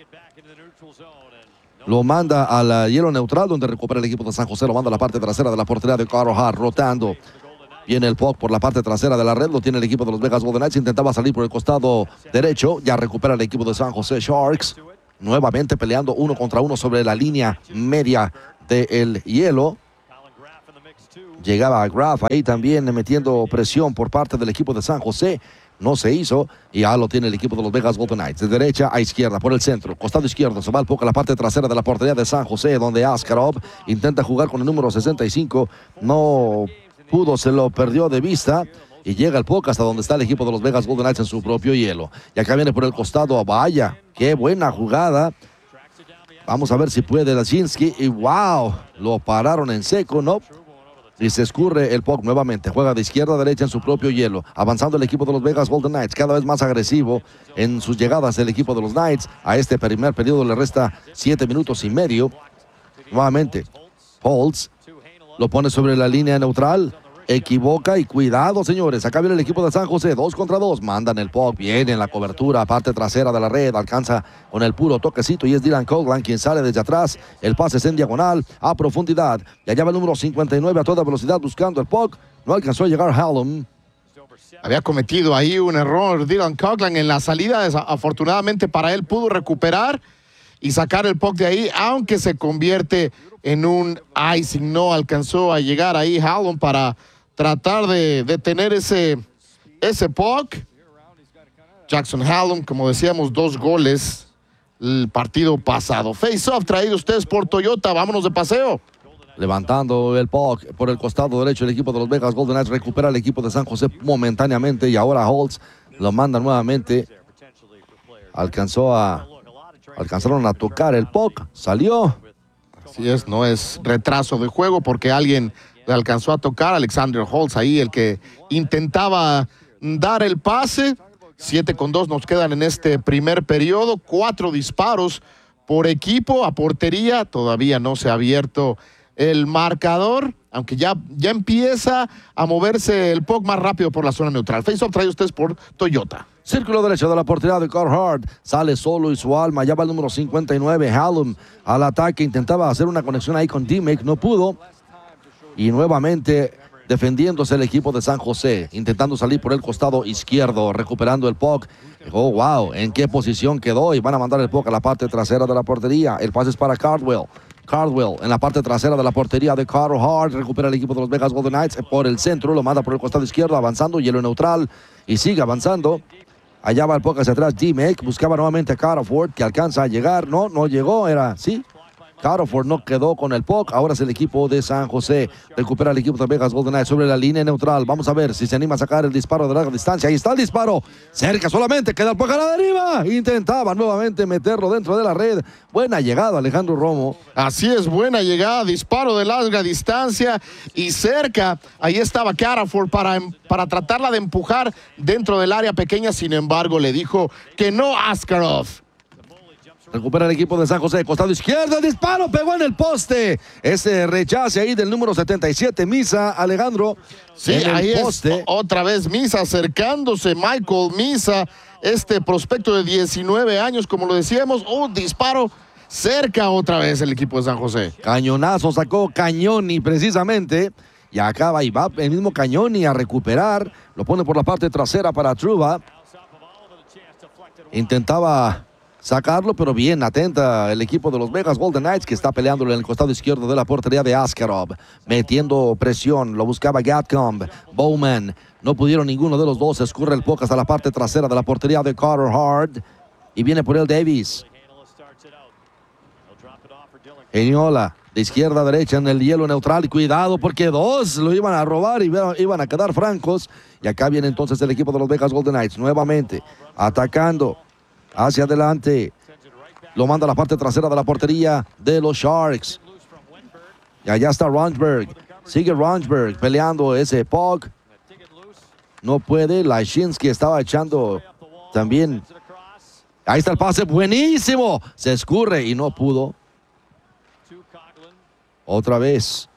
lo manda al hielo neutral donde recupera el equipo de San José, lo manda a la parte trasera de la portería de Carter Hart, rotando. Viene el puck por la parte trasera de la red, lo tiene el equipo de los Vegas Golden Knights, intentaba salir por el costado derecho, ya recupera el equipo de San José Sharks. Nuevamente peleando uno contra uno sobre la línea media del hielo. Llegaba a Graf ahí también metiendo presión por parte del equipo de San José. No se hizo y ya lo tiene el equipo de los Vegas Golden Knights. De derecha a izquierda, por el centro, costado izquierdo. Se va el puck a la parte trasera de la portería de San José, donde Askarov intenta jugar con el número sesenta y cinco. No pudo, se lo perdió de vista. Y llega el puck hasta donde está el equipo de los Vegas Golden Knights en su propio hielo. Y acá viene por el costado a Vaya. Qué buena jugada. Vamos a ver si puede Laczynski. Y wow, lo pararon en seco, ¿no? Y se escurre el puck nuevamente. Juega de izquierda a derecha en su propio hielo. Avanzando el equipo de los Vegas Golden Knights. Cada vez más agresivo en sus llegadas del equipo de los Knights. A este primer periodo le resta siete minutos y medio. Nuevamente, Holtz lo pone sobre la línea neutral. Equivoca y cuidado, señores. Acá viene el equipo de San José. Dos contra dos. Mandan el puck. Viene en la cobertura. Parte trasera de la red. Alcanza con el puro toquecito. Y es Dylan Coghlan quien sale desde atrás. El pase es en diagonal. A profundidad. Y allá va el número cincuenta y nueve a toda velocidad buscando el puck. No alcanzó a llegar Hallam. Había cometido ahí un error Dylan Coghlan en la salida. Afortunadamente para él pudo recuperar y sacar el puck de ahí. Aunque se convierte en un icing. No alcanzó a llegar ahí Hallam para tratar de detener ese, ese puck. Jackson Hallam, como decíamos, dos goles el partido pasado. Face-off traído ustedes por Toyota. Vámonos de paseo. Levantando el puck por el costado derecho, el equipo de los Vegas Golden Knights recupera el equipo de San José momentáneamente. Y ahora Holtz lo manda nuevamente. Alcanzó a... Alcanzaron a tocar el puck. Salió. Así es, no es retraso de juego porque alguien le alcanzó a tocar. Alexander Holtz ahí, el que intentaba dar el pase. Siete con dos nos quedan en este primer periodo. Cuatro disparos por equipo a portería. Todavía no se ha abierto el marcador, aunque ya, ya empieza a moverse el puck más rápido por la zona neutral. Face-off trae ustedes por Toyota. Círculo derecho de la portería de Carhart. Sale solo y su alma. Ya va el número cincuenta y nueve. Hallam al ataque. Intentaba hacer una conexión ahí con Dimek. No pudo. Y nuevamente defendiéndose el equipo de San José. Intentando salir por el costado izquierdo. Recuperando el puck. Oh, wow. ¿En qué posición quedó? Y van a mandar el puck a la parte trasera de la portería. El pase es para Cardwell. Cardwell en la parte trasera de la portería de Carhart. Recupera el equipo de los Vegas Golden Knights por el centro. Lo manda por el costado izquierdo. Avanzando. Hielo neutral. Y sigue avanzando. Allá va el puck hacia atrás, D-Make, buscaba nuevamente a Cataford, que alcanza a llegar, no, no llegó, era, sí, Cataford no quedó con el puck, ahora es el equipo de San José, recupera el equipo de Vegas Golden Knights sobre la línea neutral, vamos a ver si se anima a sacar el disparo de larga distancia, ahí está el disparo, cerca solamente, queda el puck a la deriva, intentaba nuevamente meterlo dentro de la red, buena llegada Alejandro Romo. Así es, buena llegada, disparo de larga distancia y cerca, ahí estaba Cataford para, para tratarla de empujar dentro del área pequeña, sin embargo le dijo que no Askarov. Recupera el equipo de San José, costado izquierdo, el disparo pegó en el poste. Ese rechace ahí del número setenta y siete, Misa, Alejandro. Sí, ahí poste. Es otra vez Misa acercándose, Michael Misa, este prospecto de diecinueve años, como lo decíamos, un disparo cerca otra vez el equipo de San José. Cañonazo sacó Cañoni precisamente. Y acaba y va el mismo Cañoni a recuperar. Lo pone por la parte trasera para Trouba. Intentaba sacarlo, pero bien atenta el equipo de los Vegas Golden Knights, que está peleándolo en el costado izquierdo de la portería de Askarov, metiendo presión, lo buscaba Gatcomb, Bowman, no pudieron ninguno de los dos, escurre el puck hasta la parte trasera de la portería de Carter Hart, y viene por él Davis. Geniola, de izquierda a derecha en el hielo neutral, y cuidado porque dos lo iban a robar y iban a quedar francos, y acá viene entonces el equipo de los Vegas Golden Knights, nuevamente, atacando, hacia adelante, lo manda a la parte trasera de la portería de los Sharks. Y allá está Ronsberg, sigue Ronsberg peleando ese puck. No puede, Laczynski estaba echando también. Ahí está el pase, buenísimo. Se escurre y no pudo. Otra vez.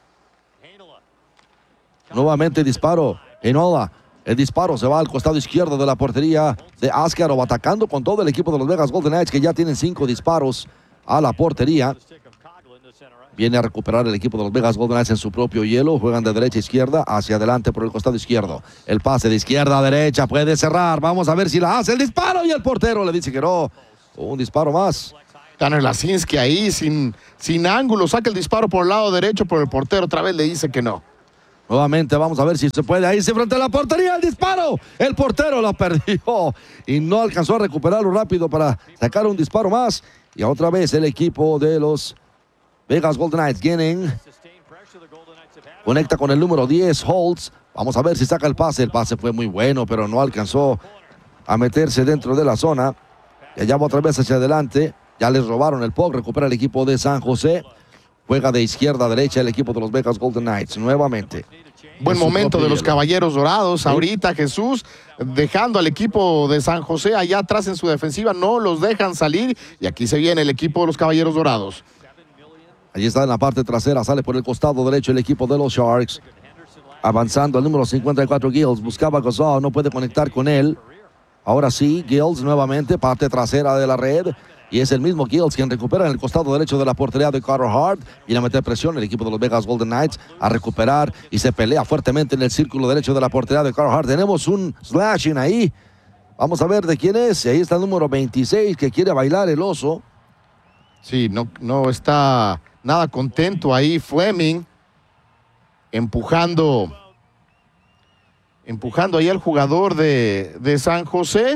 Nuevamente disparo. Enola. El disparo se va al costado izquierdo de la portería de Askarov, atacando con todo el equipo de los Vegas Golden Knights, que ya tienen cinco disparos a la portería. Viene a recuperar el equipo de los Vegas Golden Knights en su propio hielo. Juegan de derecha a izquierda, hacia adelante por el costado izquierdo. El pase de izquierda a derecha, puede cerrar. Vamos a ver si la hace el disparo, y el portero le dice que no. Un disparo más. Tanner Laczynski ahí sin, sin ángulo, saca el disparo por el lado derecho, pero el portero otra vez le dice que no. Nuevamente vamos a ver si se puede. Ahí se frente a la portería, el disparo. El portero lo perdió y no alcanzó a recuperarlo rápido para sacar un disparo más. Y otra vez el equipo de los Vegas Golden Knights vienen. Conecta con el número diez, Holtz. Vamos a ver si saca el pase. El pase fue muy bueno, pero no alcanzó a meterse dentro de la zona. Y allá va otra vez hacia adelante. Ya les robaron el puck. Recupera el equipo de San José. Juega de izquierda a derecha el equipo de los Vegas Golden Knights nuevamente. Buen momento de los Caballeros Dorados. Ahorita Jesús dejando al equipo de San José allá atrás en su defensiva. No los dejan salir. Y aquí se viene el equipo de los Caballeros Dorados. Allí está en la parte trasera. Sale por el costado derecho el equipo de los Sharks. Avanzando el número cincuenta y cuatro, Gills. Buscaba a Gozal. No puede conectar con él. Ahora sí, Gills nuevamente. Parte trasera de la red. Y es el mismo Gills quien recupera en el costado derecho de la portería de Carter Hart. Viene a meter presión el equipo de los Vegas Golden Knights a recuperar y se pelea fuertemente en el círculo derecho de la portería de Carter Hart. Tenemos un slashing ahí. Vamos a ver de quién es. Y ahí está el número veintiséis que quiere bailar el oso. Sí, no, no está nada contento ahí Fleming. Empujando. Empujando ahí al jugador de, de San José.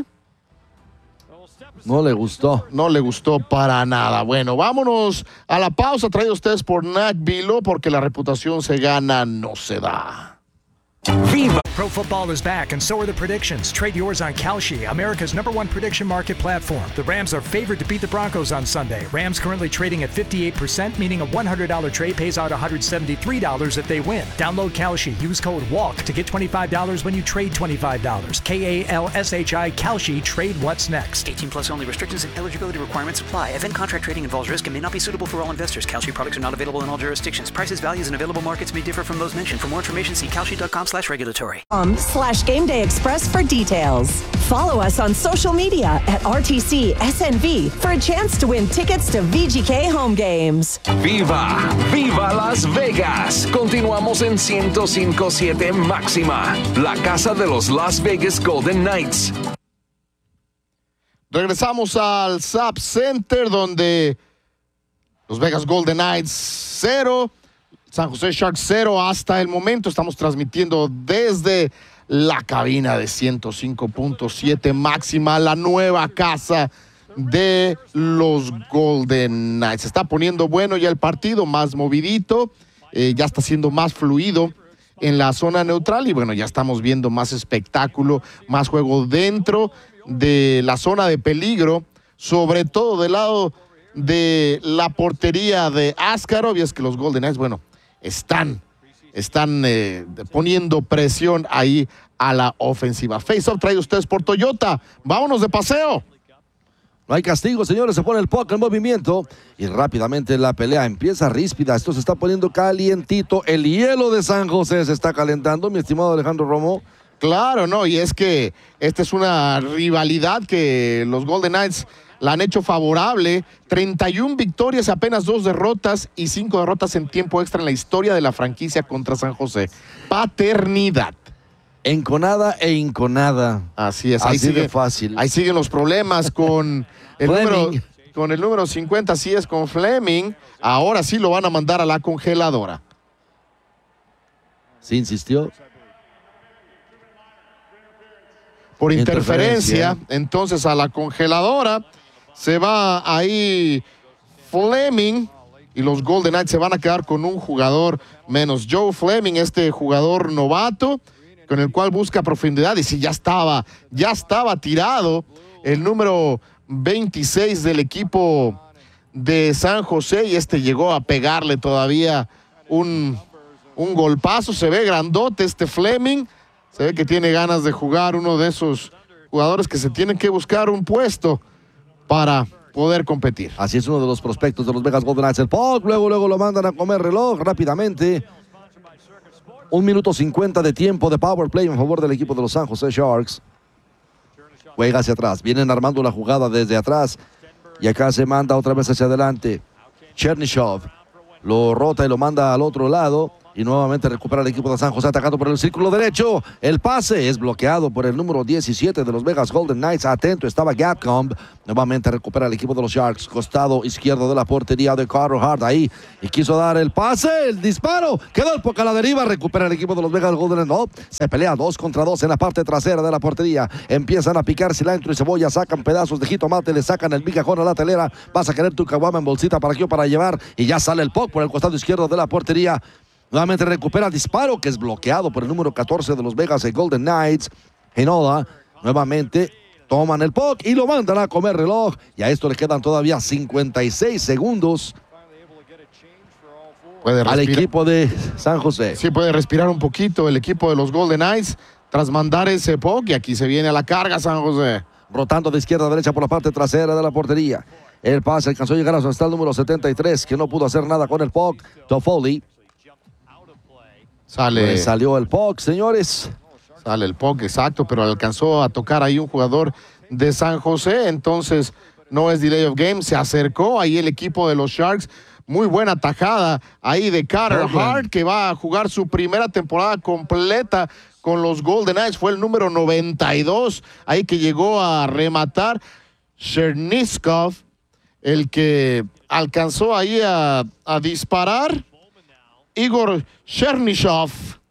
No le gustó. No le gustó para nada. Bueno, vámonos a la pausa. Traído ustedes por Nat Vilo, porque la reputación se gana, no se da. Viva! Pro football is back, and so are the predictions. Trade yours on Kalshi, America's number one prediction market platform. The Rams are favored to beat the Broncos on Sunday. Rams currently trading at fifty-eight percent, meaning a one hundred dollars trade pays out one hundred seventy-three dollars if they win. Download Kalshi. Use code WALK to get twenty-five dollars when you trade twenty-five dollars. K A L S H I, Kalshi. Trade what's next. eighteen plus only. Restrictions and eligibility requirements apply. Event contract trading involves risk and may not be suitable for all investors. Kalshi products are not available in all jurisdictions. Prices, values, and available markets may differ from those mentioned. For more information, see kalshi dot com slash regulatory. Um, slash Game Day Express for details. Follow us on social media at R T C S N V for a chance to win tickets to V G K home games. ¡Viva! ¡Viva Las Vegas! Continuamos en ciento cinco punto siete Máxima, la casa de los Las Vegas Golden Knights. Regresamos al S A P Center, donde los Vegas Golden Knights cero, San José Sharks cero hasta el momento. Estamos transmitiendo desde la cabina de ciento cinco punto siete Máxima, la nueva casa de los Golden Knights. Se está poniendo bueno ya el partido, más movidito, eh, ya está siendo más fluido en la zona neutral y bueno, ya estamos viendo más espectáculo, más juego dentro de la zona de peligro, sobre todo del lado de la portería de Askarov. Y es que los Golden Knights, bueno, están, están eh, poniendo presión ahí a la ofensiva. Face-off traído ustedes por Toyota. Vámonos de paseo. No hay castigo, señores. Se pone el puck en movimiento y rápidamente la pelea empieza ríspida. Esto se está poniendo calientito. El hielo de San José se está calentando, mi estimado Alejandro Romo. Claro, no, y es que esta es una rivalidad que los Golden Knights la han hecho favorable. treinta y una victorias, apenas dos derrotas y cinco derrotas en tiempo extra en la historia de la franquicia contra San José. Paternidad. Enconada e inconada. Así es. Así ahí sigue, de fácil. Ahí siguen los problemas con el, número, con el número cincuenta, así es, con Fleming. Ahora sí lo van a mandar a la congeladora. Sí, insistió. Por interferencia, interferencia, entonces a la congeladora se va ahí Fleming y los Golden Knights se van a quedar con un jugador menos. Joe Fleming, este jugador novato con el cual busca profundidad, y si ya estaba, ya estaba tirado el número veintiséis del equipo de San José, y este llegó a pegarle todavía un, un golpazo. Se ve grandote este Fleming. Se ve que tiene ganas de jugar, uno de esos jugadores que se tienen que buscar un puesto para poder competir. Así es, uno de los prospectos de los Vegas Golden Knights. El puck, luego, luego lo mandan a comer reloj rápidamente. Un minuto cincuenta de tiempo de power play en favor del equipo de los San José Sharks. Juega hacia atrás, vienen armando la jugada desde atrás. Y acá se manda otra vez hacia adelante. Chernyshov lo rota y lo manda al otro lado. Y nuevamente recupera el equipo de San José atacando por el círculo derecho. El pase es bloqueado por el número diecisiete de los Vegas Golden Knights. Atento estaba Gatcomb. Nuevamente recupera el equipo de los Sharks. Costado izquierdo de la portería de Carter Hart ahí. Y quiso dar el pase, el disparo. Quedó el poco a la deriva. Recupera el equipo de los Vegas Golden Knights. No, se pelea dos contra dos en la parte trasera de la portería. Empiezan a picar cilantro y cebolla. Sacan pedazos de jitomate. Le sacan el migajón a la telera. Vas a querer tu caguama en bolsita para aquí o para llevar. Y ya sale el puck por el costado izquierdo de la portería. Nuevamente recupera el disparo que es bloqueado por el número catorce de los Vegas Golden Knights. Hinoda nuevamente toman el puck y lo mandan a comer reloj. Y a esto le quedan todavía cincuenta y seis segundos al equipo de San José. Sí, puede respirar un poquito el equipo de los Golden Knights tras mandar ese puck. Y aquí se viene a la carga San José. Rotando de izquierda a derecha por la parte trasera de la portería. El pase alcanzó a llegar hasta el número setenta y tres, que no pudo hacer nada con el puck. Toffoli. Sale. Pues salió el puck, señores. Sale el puck, exacto, pero alcanzó a tocar ahí un jugador de San José. Entonces, no es delay of game. Se acercó ahí el equipo de los Sharks. Muy buena tajada ahí de Carter Hart, que va a jugar su primera temporada completa con los Golden Knights. Fue el número noventa y dos, ahí que llegó a rematar. Cherniskov, el que alcanzó ahí a, a disparar. Igor Chernyshov,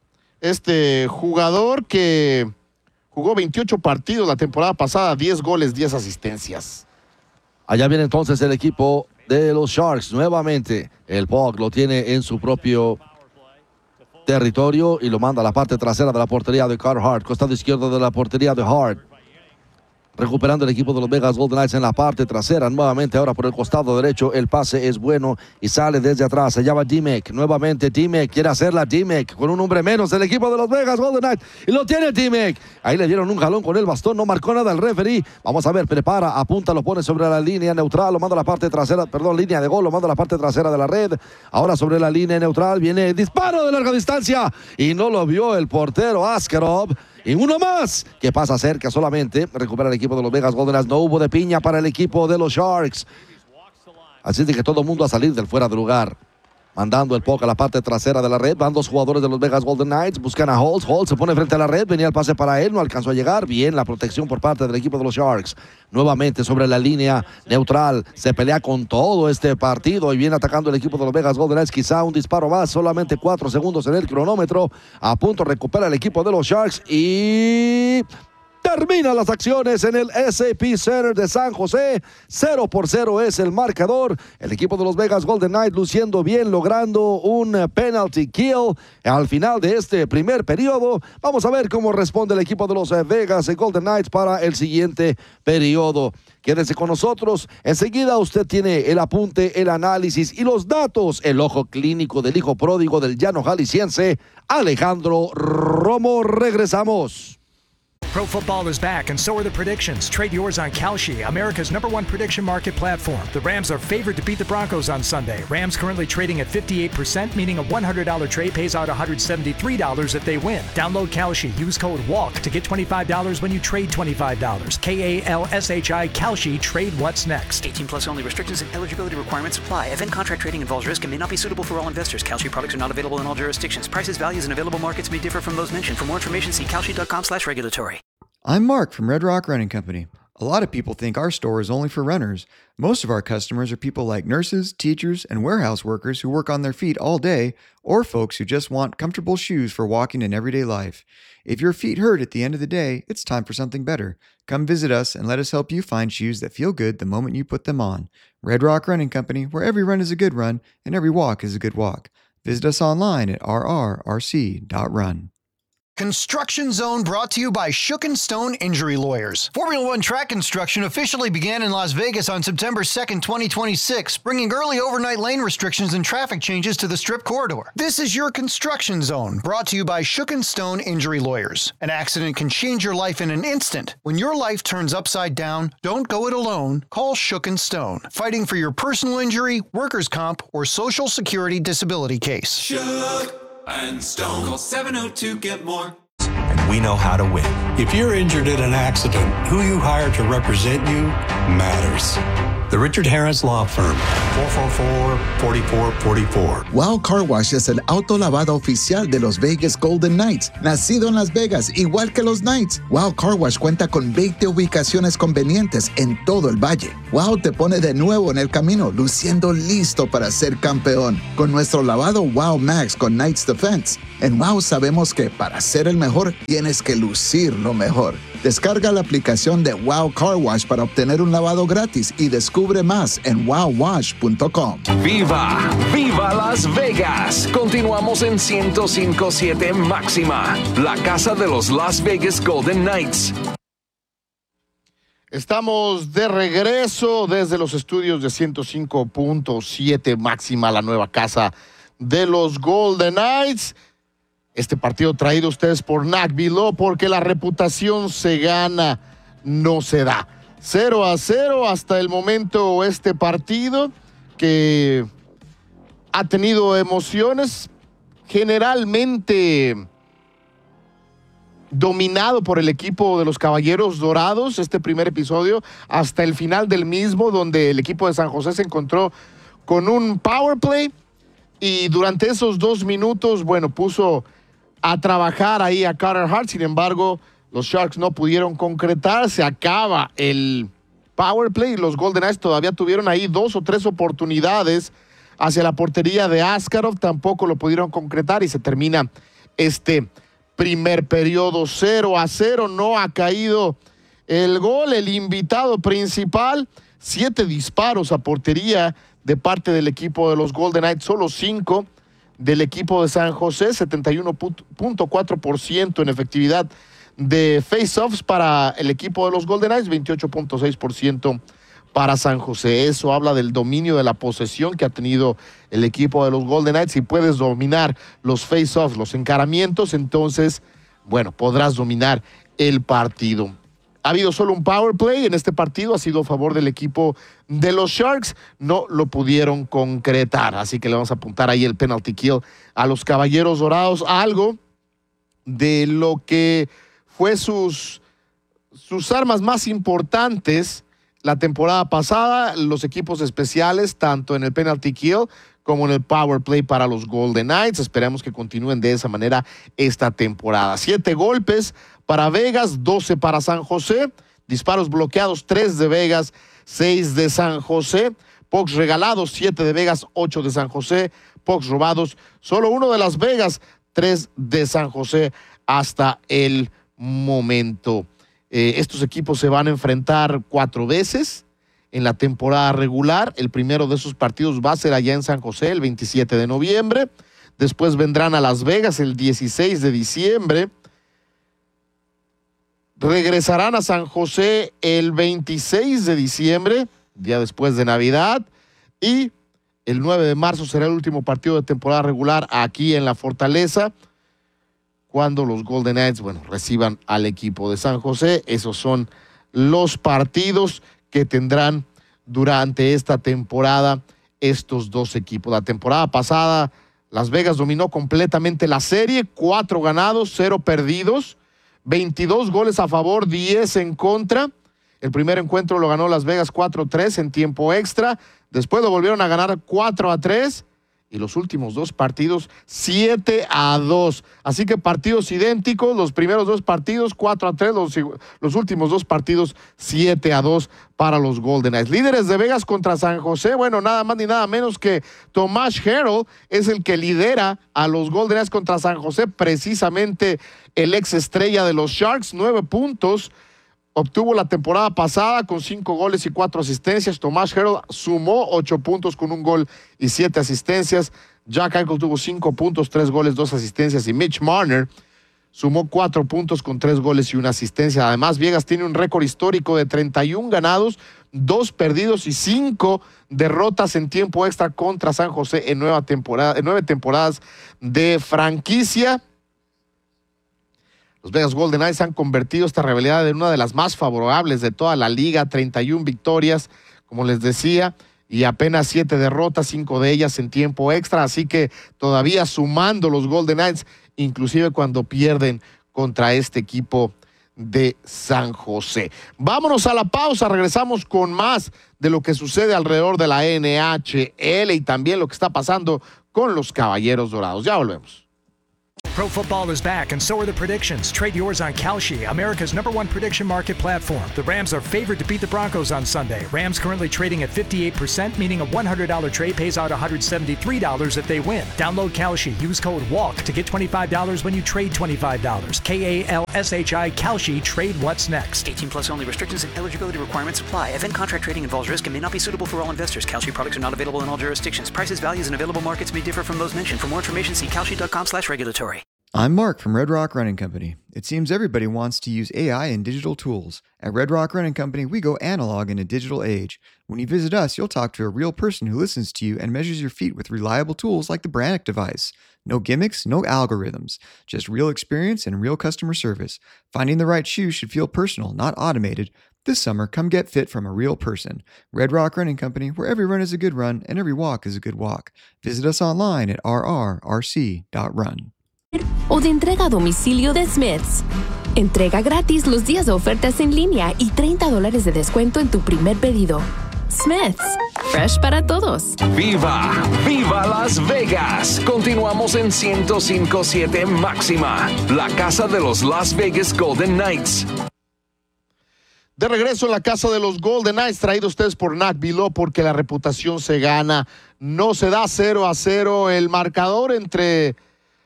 este jugador que jugó veintiocho partidos la temporada pasada, diez goles, diez asistencias. Allá viene entonces el equipo de los Sharks. Nuevamente el puck lo tiene en su propio territorio y lo manda a la parte trasera de la portería de Carter Hart, costado izquierdo de la portería de Hart. Recuperando el equipo de los Vegas Golden Knights en la parte trasera. Nuevamente ahora por el costado derecho. El pase es bueno y sale desde atrás. Se llama Dimek. Nuevamente Dimek. Quiere hacerla Dimek con un hombre menos. El equipo de los Vegas Golden Knights. Y lo tiene Dimek. Ahí le dieron un jalón con el bastón. No marcó nada el referee. Vamos a ver. Prepara. Apunta. Lo pone sobre la línea neutral. Lo manda a la parte trasera. Perdón, línea de gol. Lo manda a la parte trasera de la red. Ahora sobre la línea neutral. Viene el disparo de larga distancia. Y no lo vio el portero Askarov. Y uno más que pasa cerca solamente. Recupera el equipo de los Vegas Golden Knights. No hubo de piña para el equipo de los Sharks. Así de que todo el mundo a salir del fuera de lugar. Mandando el puck a la parte trasera de la red. Van dos jugadores de los Vegas Golden Knights. Buscan a Holtz. Holtz se pone frente a la red. Venía el pase para él. No alcanzó a llegar. Bien la protección por parte del equipo de los Sharks. Nuevamente sobre la línea neutral. Se pelea con todo este partido. Y viene atacando el equipo de los Vegas Golden Knights. Quizá un disparo más. Solamente cuatro segundos en el cronómetro. A punto recupera el equipo de los Sharks. Y termina las acciones en el S A P Center de San José. cero por cero es el marcador. El equipo de los Vegas Golden Knights luciendo bien, logrando un penalty kill al final de este primer periodo. Vamos a ver cómo responde el equipo de los Vegas Golden Knights para el siguiente periodo. Quédese con nosotros. Enseguida usted tiene el apunte, el análisis y los datos. El ojo clínico del hijo pródigo del llano jalisciense, Alejandro Romo. Regresamos. Pro football is back, and so are the predictions. Trade yours on Kalshi, America's number one prediction market platform. The Rams are favored to beat the Broncos on Sunday. Rams currently trading at fifty-eight percent, meaning a one hundred dollars trade pays out one hundred seventy-three dollars if they win. Download Kalshi. Use code WALK to get twenty-five dollars when you trade twenty-five dollars. K A L S H I, Kalshi. Trade what's next. eighteen plus only. Restrictions and eligibility requirements apply. Event contract trading involves risk and may not be suitable for all investors. Kalshi products are not available in all jurisdictions. Prices, values, and available markets may differ from those mentioned. For more information, see kalshi.com slash regulatory. I'm Mark from Red Rock Running Company. A lot of people think our store is only for runners. Most of our customers are people like nurses, teachers, and warehouse workers who work on their feet all day, or folks who just want comfortable shoes for walking in everyday life. If your feet hurt at the end of the day, it's time for something better. Come visit us and let us help you find shoes that feel good the moment you put them on. Red Rock Running Company, where every run is a good run and every walk is a good walk. Visit us online at r r r c dot run. Construction Zone brought to you by Shook and Stone Injury Lawyers. Formula One track construction officially began in Las Vegas on September second, twenty twenty-six, bringing early overnight lane restrictions and traffic changes to the Strip corridor. This is your Construction Zone, brought to you by Shook and Stone Injury Lawyers. An accident can change your life in an instant. When your life turns upside down, don't go it alone. Call Shook and Stone, fighting for your personal injury, workers' comp, or Social Security disability case. Shook and Stone. Call seven oh two, get more. And we know how to win. If you're injured in an accident, who you hire to represent you matters. The Richard Harris Law Firm, four four four, four four four four. Wow Car Wash es el auto lavado oficial de los Vegas Golden Knights, nacido en Las Vegas, igual que los Knights. Wow Car Wash cuenta con veinte ubicaciones convenientes en todo el valle. Wow te pone de nuevo en el camino, luciendo listo para ser campeón. Con nuestro lavado Wow Max con Knights Defense. En Wow sabemos que para ser el mejor tienes que lucir lo mejor. Descarga la aplicación de Wow Car Wash para obtener un lavado gratis y descubre más en wow wash punto com. ¡Viva! ¡Viva Las Vegas! Continuamos en ciento cinco punto siete Máxima, la casa de los Las Vegas Golden Knights. Estamos de regreso desde los estudios de ciento cinco punto siete Máxima, la nueva casa de los Golden Knights. Este partido traído a ustedes por Nagvilo, porque la reputación se gana, no se da. cero a cero hasta el momento este partido, que ha tenido emociones, generalmente dominado por el equipo de los Caballeros Dorados, este primer episodio, hasta el final del mismo, donde el equipo de San José se encontró con un power play, y durante esos dos minutos, bueno, puso a trabajar ahí a Carter Hart. Sin embargo, los Sharks no pudieron concretar. Se acaba el power play y los Golden Knights todavía tuvieron ahí dos o tres oportunidades hacia la portería de Askarov. Tampoco lo pudieron concretar y se termina este primer periodo cero a cero. No ha caído el gol. El invitado principal, siete disparos a portería de parte del equipo de los Golden Knights, solo cinco del equipo de San José, setenta y uno punto cuatro por ciento en efectividad de face-offs para el equipo de los Golden Knights, veintiocho punto seis por ciento para San José. Eso habla del dominio de la posesión que ha tenido el equipo de los Golden Knights. Si puedes dominar los face-offs, los encaramientos, entonces, bueno, podrás dominar el partido. Ha habido solo un power play en este partido, ha sido a favor del equipo de los Sharks, no lo pudieron concretar, así que le vamos a apuntar ahí el penalty kill a los Caballeros Dorados, algo de lo que fue sus, sus armas más importantes la temporada pasada, los equipos especiales, tanto en el penalty kill como en el power play para los Golden Knights. Esperemos que continúen de esa manera esta temporada. Siete golpes para Vegas, doce para San José. Disparos bloqueados, tres de Vegas, seis de San José. Pucks regalados, siete de Vegas, ocho de San José. Pucks robados, solo uno de Las Vegas, tres de San José hasta el momento. Eh, estos equipos se van a enfrentar cuatro veces en la temporada regular. El primero de esos partidos va a ser allá en San José el veintisiete de noviembre. Después vendrán a Las Vegas el dieciséis de diciembre. Regresarán a San José el veintiséis de diciembre, día después de Navidad. Y el nueve de marzo será el último partido de temporada regular aquí en la Fortaleza, cuando los Golden Knights, bueno, reciban al equipo de San José. Esos son los partidos que tendrán durante esta temporada estos dos equipos. La temporada pasada, Las Vegas dominó completamente la serie, cuatro ganados, cero perdidos, veintidós goles a favor, diez en contra. El primer encuentro lo ganó Las Vegas cuatro a tres en tiempo extra. Después lo volvieron a ganar cuatro a tres. Y los últimos dos partidos, siete a dos. Así que partidos idénticos, los primeros dos partidos, cuatro a tres, los, los últimos dos partidos, siete a dos para los Golden Knights. Líderes de Vegas contra San José, bueno, nada más ni nada menos que Tomas Hertl es el que lidera a los Golden Knights contra San José, precisamente el ex estrella de los Sharks, nueve puntos. Obtuvo la temporada pasada con cinco goles y cuatro asistencias. Tomas Hertl sumó ocho puntos con un gol y siete asistencias. Jack Eichel tuvo cinco puntos, tres goles, dos asistencias. Y Mitch Marner sumó cuatro puntos con tres goles y una asistencia. Además, Vegas tiene un récord histórico de treinta y uno ganados, dos perdidos y cinco derrotas en tiempo extra contra San José en, nueva temporada, en nueve temporadas de franquicia. Los Vegas Golden Knights han convertido esta rivalidad en una de las más favorables de toda la liga, treinta y una victorias, como les decía, y apenas siete derrotas, cinco de ellas en tiempo extra, así que todavía sumando los Golden Knights, inclusive cuando pierden contra este equipo de San José. Vámonos a la pausa, regresamos con más de lo que sucede alrededor de la N H L y también lo que está pasando con los Caballeros Dorados. Ya volvemos. Pro football is back, and so are the predictions. Trade yours on Kalshi, America's number one prediction market platform. The Rams are favored to beat the Broncos on Sunday. Rams currently trading at fifty-eight percent, meaning a one hundred dollars trade pays out one hundred seventy-three dollars if they win. Download Kalshi. Use code WALK to get twenty-five dollars when you trade twenty-five dollars. K A L S H I, Kalshi. Trade what's next. eighteen plus only. Restrictions and eligibility requirements apply. Event contract trading involves risk and may not be suitable for all investors. Kalshi products are not available in all jurisdictions. Prices, values, and available markets may differ from those mentioned. For more information, see kalshi.com slash regulatory. I'm Mark from Red Rock Running Company. It seems everybody wants to use A I and digital tools. At Red Rock Running Company, we go analog in a digital age. When you visit us, you'll talk to a real person who listens to you and measures your feet with reliable tools like the Brannock device. No gimmicks, no algorithms. Just real experience and real customer service. Finding the right shoe should feel personal, not automated. This summer, come get fit from a real person. Red Rock Running Company, where every run is a good run and every walk is a good walk. Visit us online at r r r c dot run. O de entrega a domicilio de Smiths. Entrega gratis los días de ofertas en línea y treinta dólares de descuento en tu primer pedido. Smiths, fresh para todos. ¡Viva! ¡Viva Las Vegas! Continuamos en ciento cinco punto siete Máxima, la casa de los Las Vegas Golden Knights. De regreso en la casa de los Golden Knights, traído ustedes por N A C Below, porque la reputación se gana. No se da cero a cero el marcador entre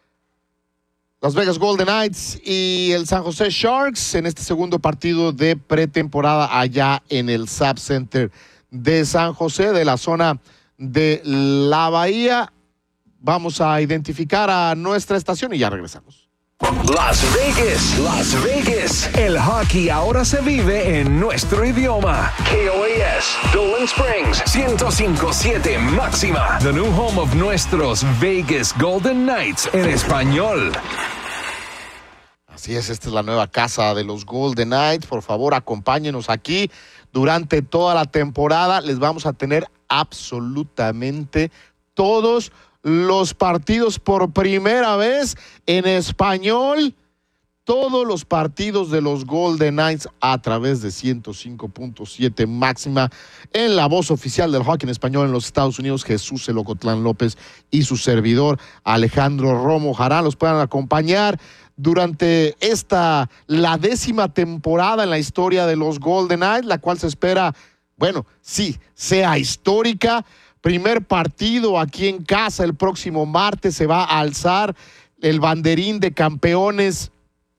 Las Vegas Golden Knights y el San Jose Sharks en este segundo partido de pretemporada allá en el S A P Center de San José, de la zona de la Bahía. Vamos a identificar a nuestra estación y ya regresamos. Las Vegas, Las Vegas. El hockey ahora se vive en nuestro idioma. K O A S, Dolan Springs, ciento cinco punto siete Máxima. The new home of nuestros Vegas Golden Knights en español. Así es, esta es la nueva casa de los Golden Knights. Por favor, acompáñenos aquí durante toda la temporada. Les vamos a tener absolutamente todos los partidos por primera vez en español. Todos los partidos de los Golden Knights a través de ciento cinco punto siete Máxima en la voz oficial del hockey en español en los Estados Unidos. Jesús El Ocotlán López y su servidor Alejandro Romo. Ojalá los puedan acompañar durante esta, la décima temporada en la historia de los Golden Knights, la cual se espera, bueno, sí, sea histórica. Primer partido aquí en casa el próximo martes, se va a alzar el banderín de campeones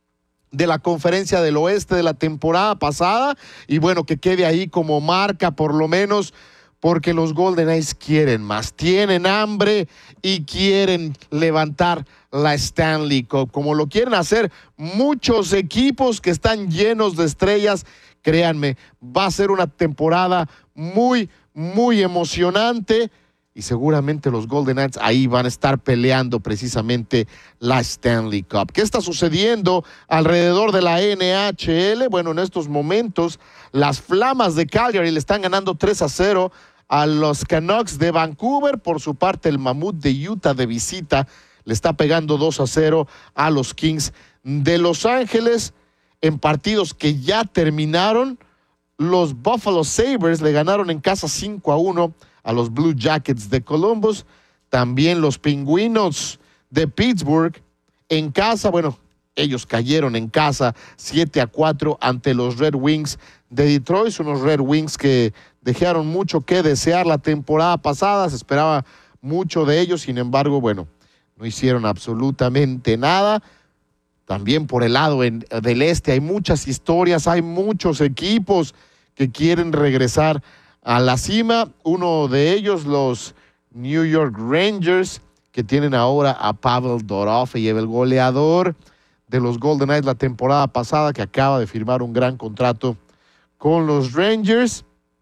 de la Conferencia del Oeste de la temporada pasada, y bueno, que quede ahí como marca por lo menos, porque los Golden Knights quieren más, tienen hambre y quieren levantar la Stanley Cup, como lo quieren hacer muchos equipos que están llenos de estrellas. Créanme, va a ser una temporada muy, muy emocionante y seguramente los Golden Knights ahí van a estar peleando precisamente la Stanley Cup. ¿Qué está sucediendo alrededor de la N H L? Bueno, en estos momentos las Flamas de Calgary le están ganando tres a cero a los Canucks de Vancouver. Por su parte, el Mamut de Utah de visita le está pegando dos a cero a los Kings de Los Ángeles. En partidos que ya terminaron, los Buffalo Sabres le ganaron en casa cinco a uno a los Blue Jackets de Columbus. También los Pingüinos de Pittsburgh en casa, bueno, ellos cayeron en casa siete a cuatro ante los Red Wings de Detroit. Unos Red Wings que dejaron mucho que desear la temporada pasada. Se esperaba mucho de ellos, sin embargo, bueno, no hicieron absolutamente nada. También por el lado en, del este hay muchas historias, hay muchos equipos que quieren regresar a la cima. Uno de ellos, los New York Rangers, que tienen ahora a Pavel Dorofeyev, el goleador de los Golden Knights la temporada pasada, que acaba de firmar un gran contrato con los Rangers.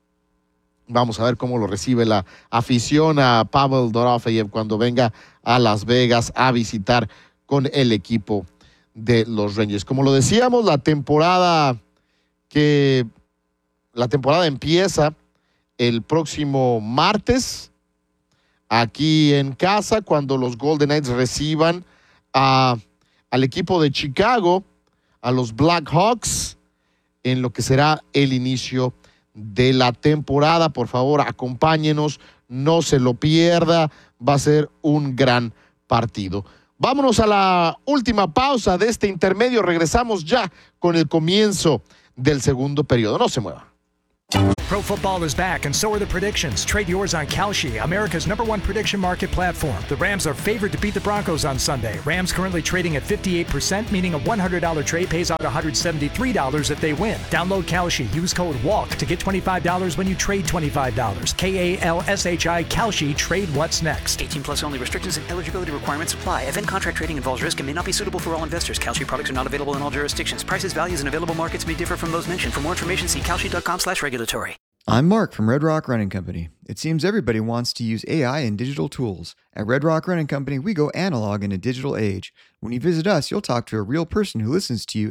Vamos a ver cómo lo recibe la afición a Pavel Dorofeyev cuando venga a Las Vegas a visitar con el equipo de los Rangers. Como lo decíamos, la temporada que la temporada empieza el próximo martes aquí en casa, cuando los Golden Knights reciban a, al equipo de Chicago, a los Blackhawks en lo que será el inicio de la temporada. Por favor, acompáñenos, no se lo pierda, va a ser un gran partido. Vámonos a la última pausa de este intermedio, regresamos ya con el comienzo del segundo periodo. No se mueva. Pro football is back, and so are the predictions. Trade yours on Kalshi, America's number one prediction market platform. The Rams are favored to beat the Broncos on Sunday. Rams currently trading at fifty-eight percent, meaning a one hundred dollars trade pays out one hundred seventy-three dollars if they win. Download Kalshi. Use code WALK to get twenty-five dollars when you trade twenty-five dollars. K A L S H I, Kalshi. Trade what's next. eighteen plus only. Restrictions and eligibility requirements apply. Event contract trading involves risk and may not be suitable for all investors. Kalshi products are not available in all jurisdictions. Prices, values, and available markets may differ from those mentioned. For more information, see kalshi.com slash regulatory. I'm Mark from Red Rock Running Company. It seems everybody wants to use A I and digital tools. At Red Rock Running Company, we go analog in a digital age. When you visit us, you'll talk to a real person who listens to you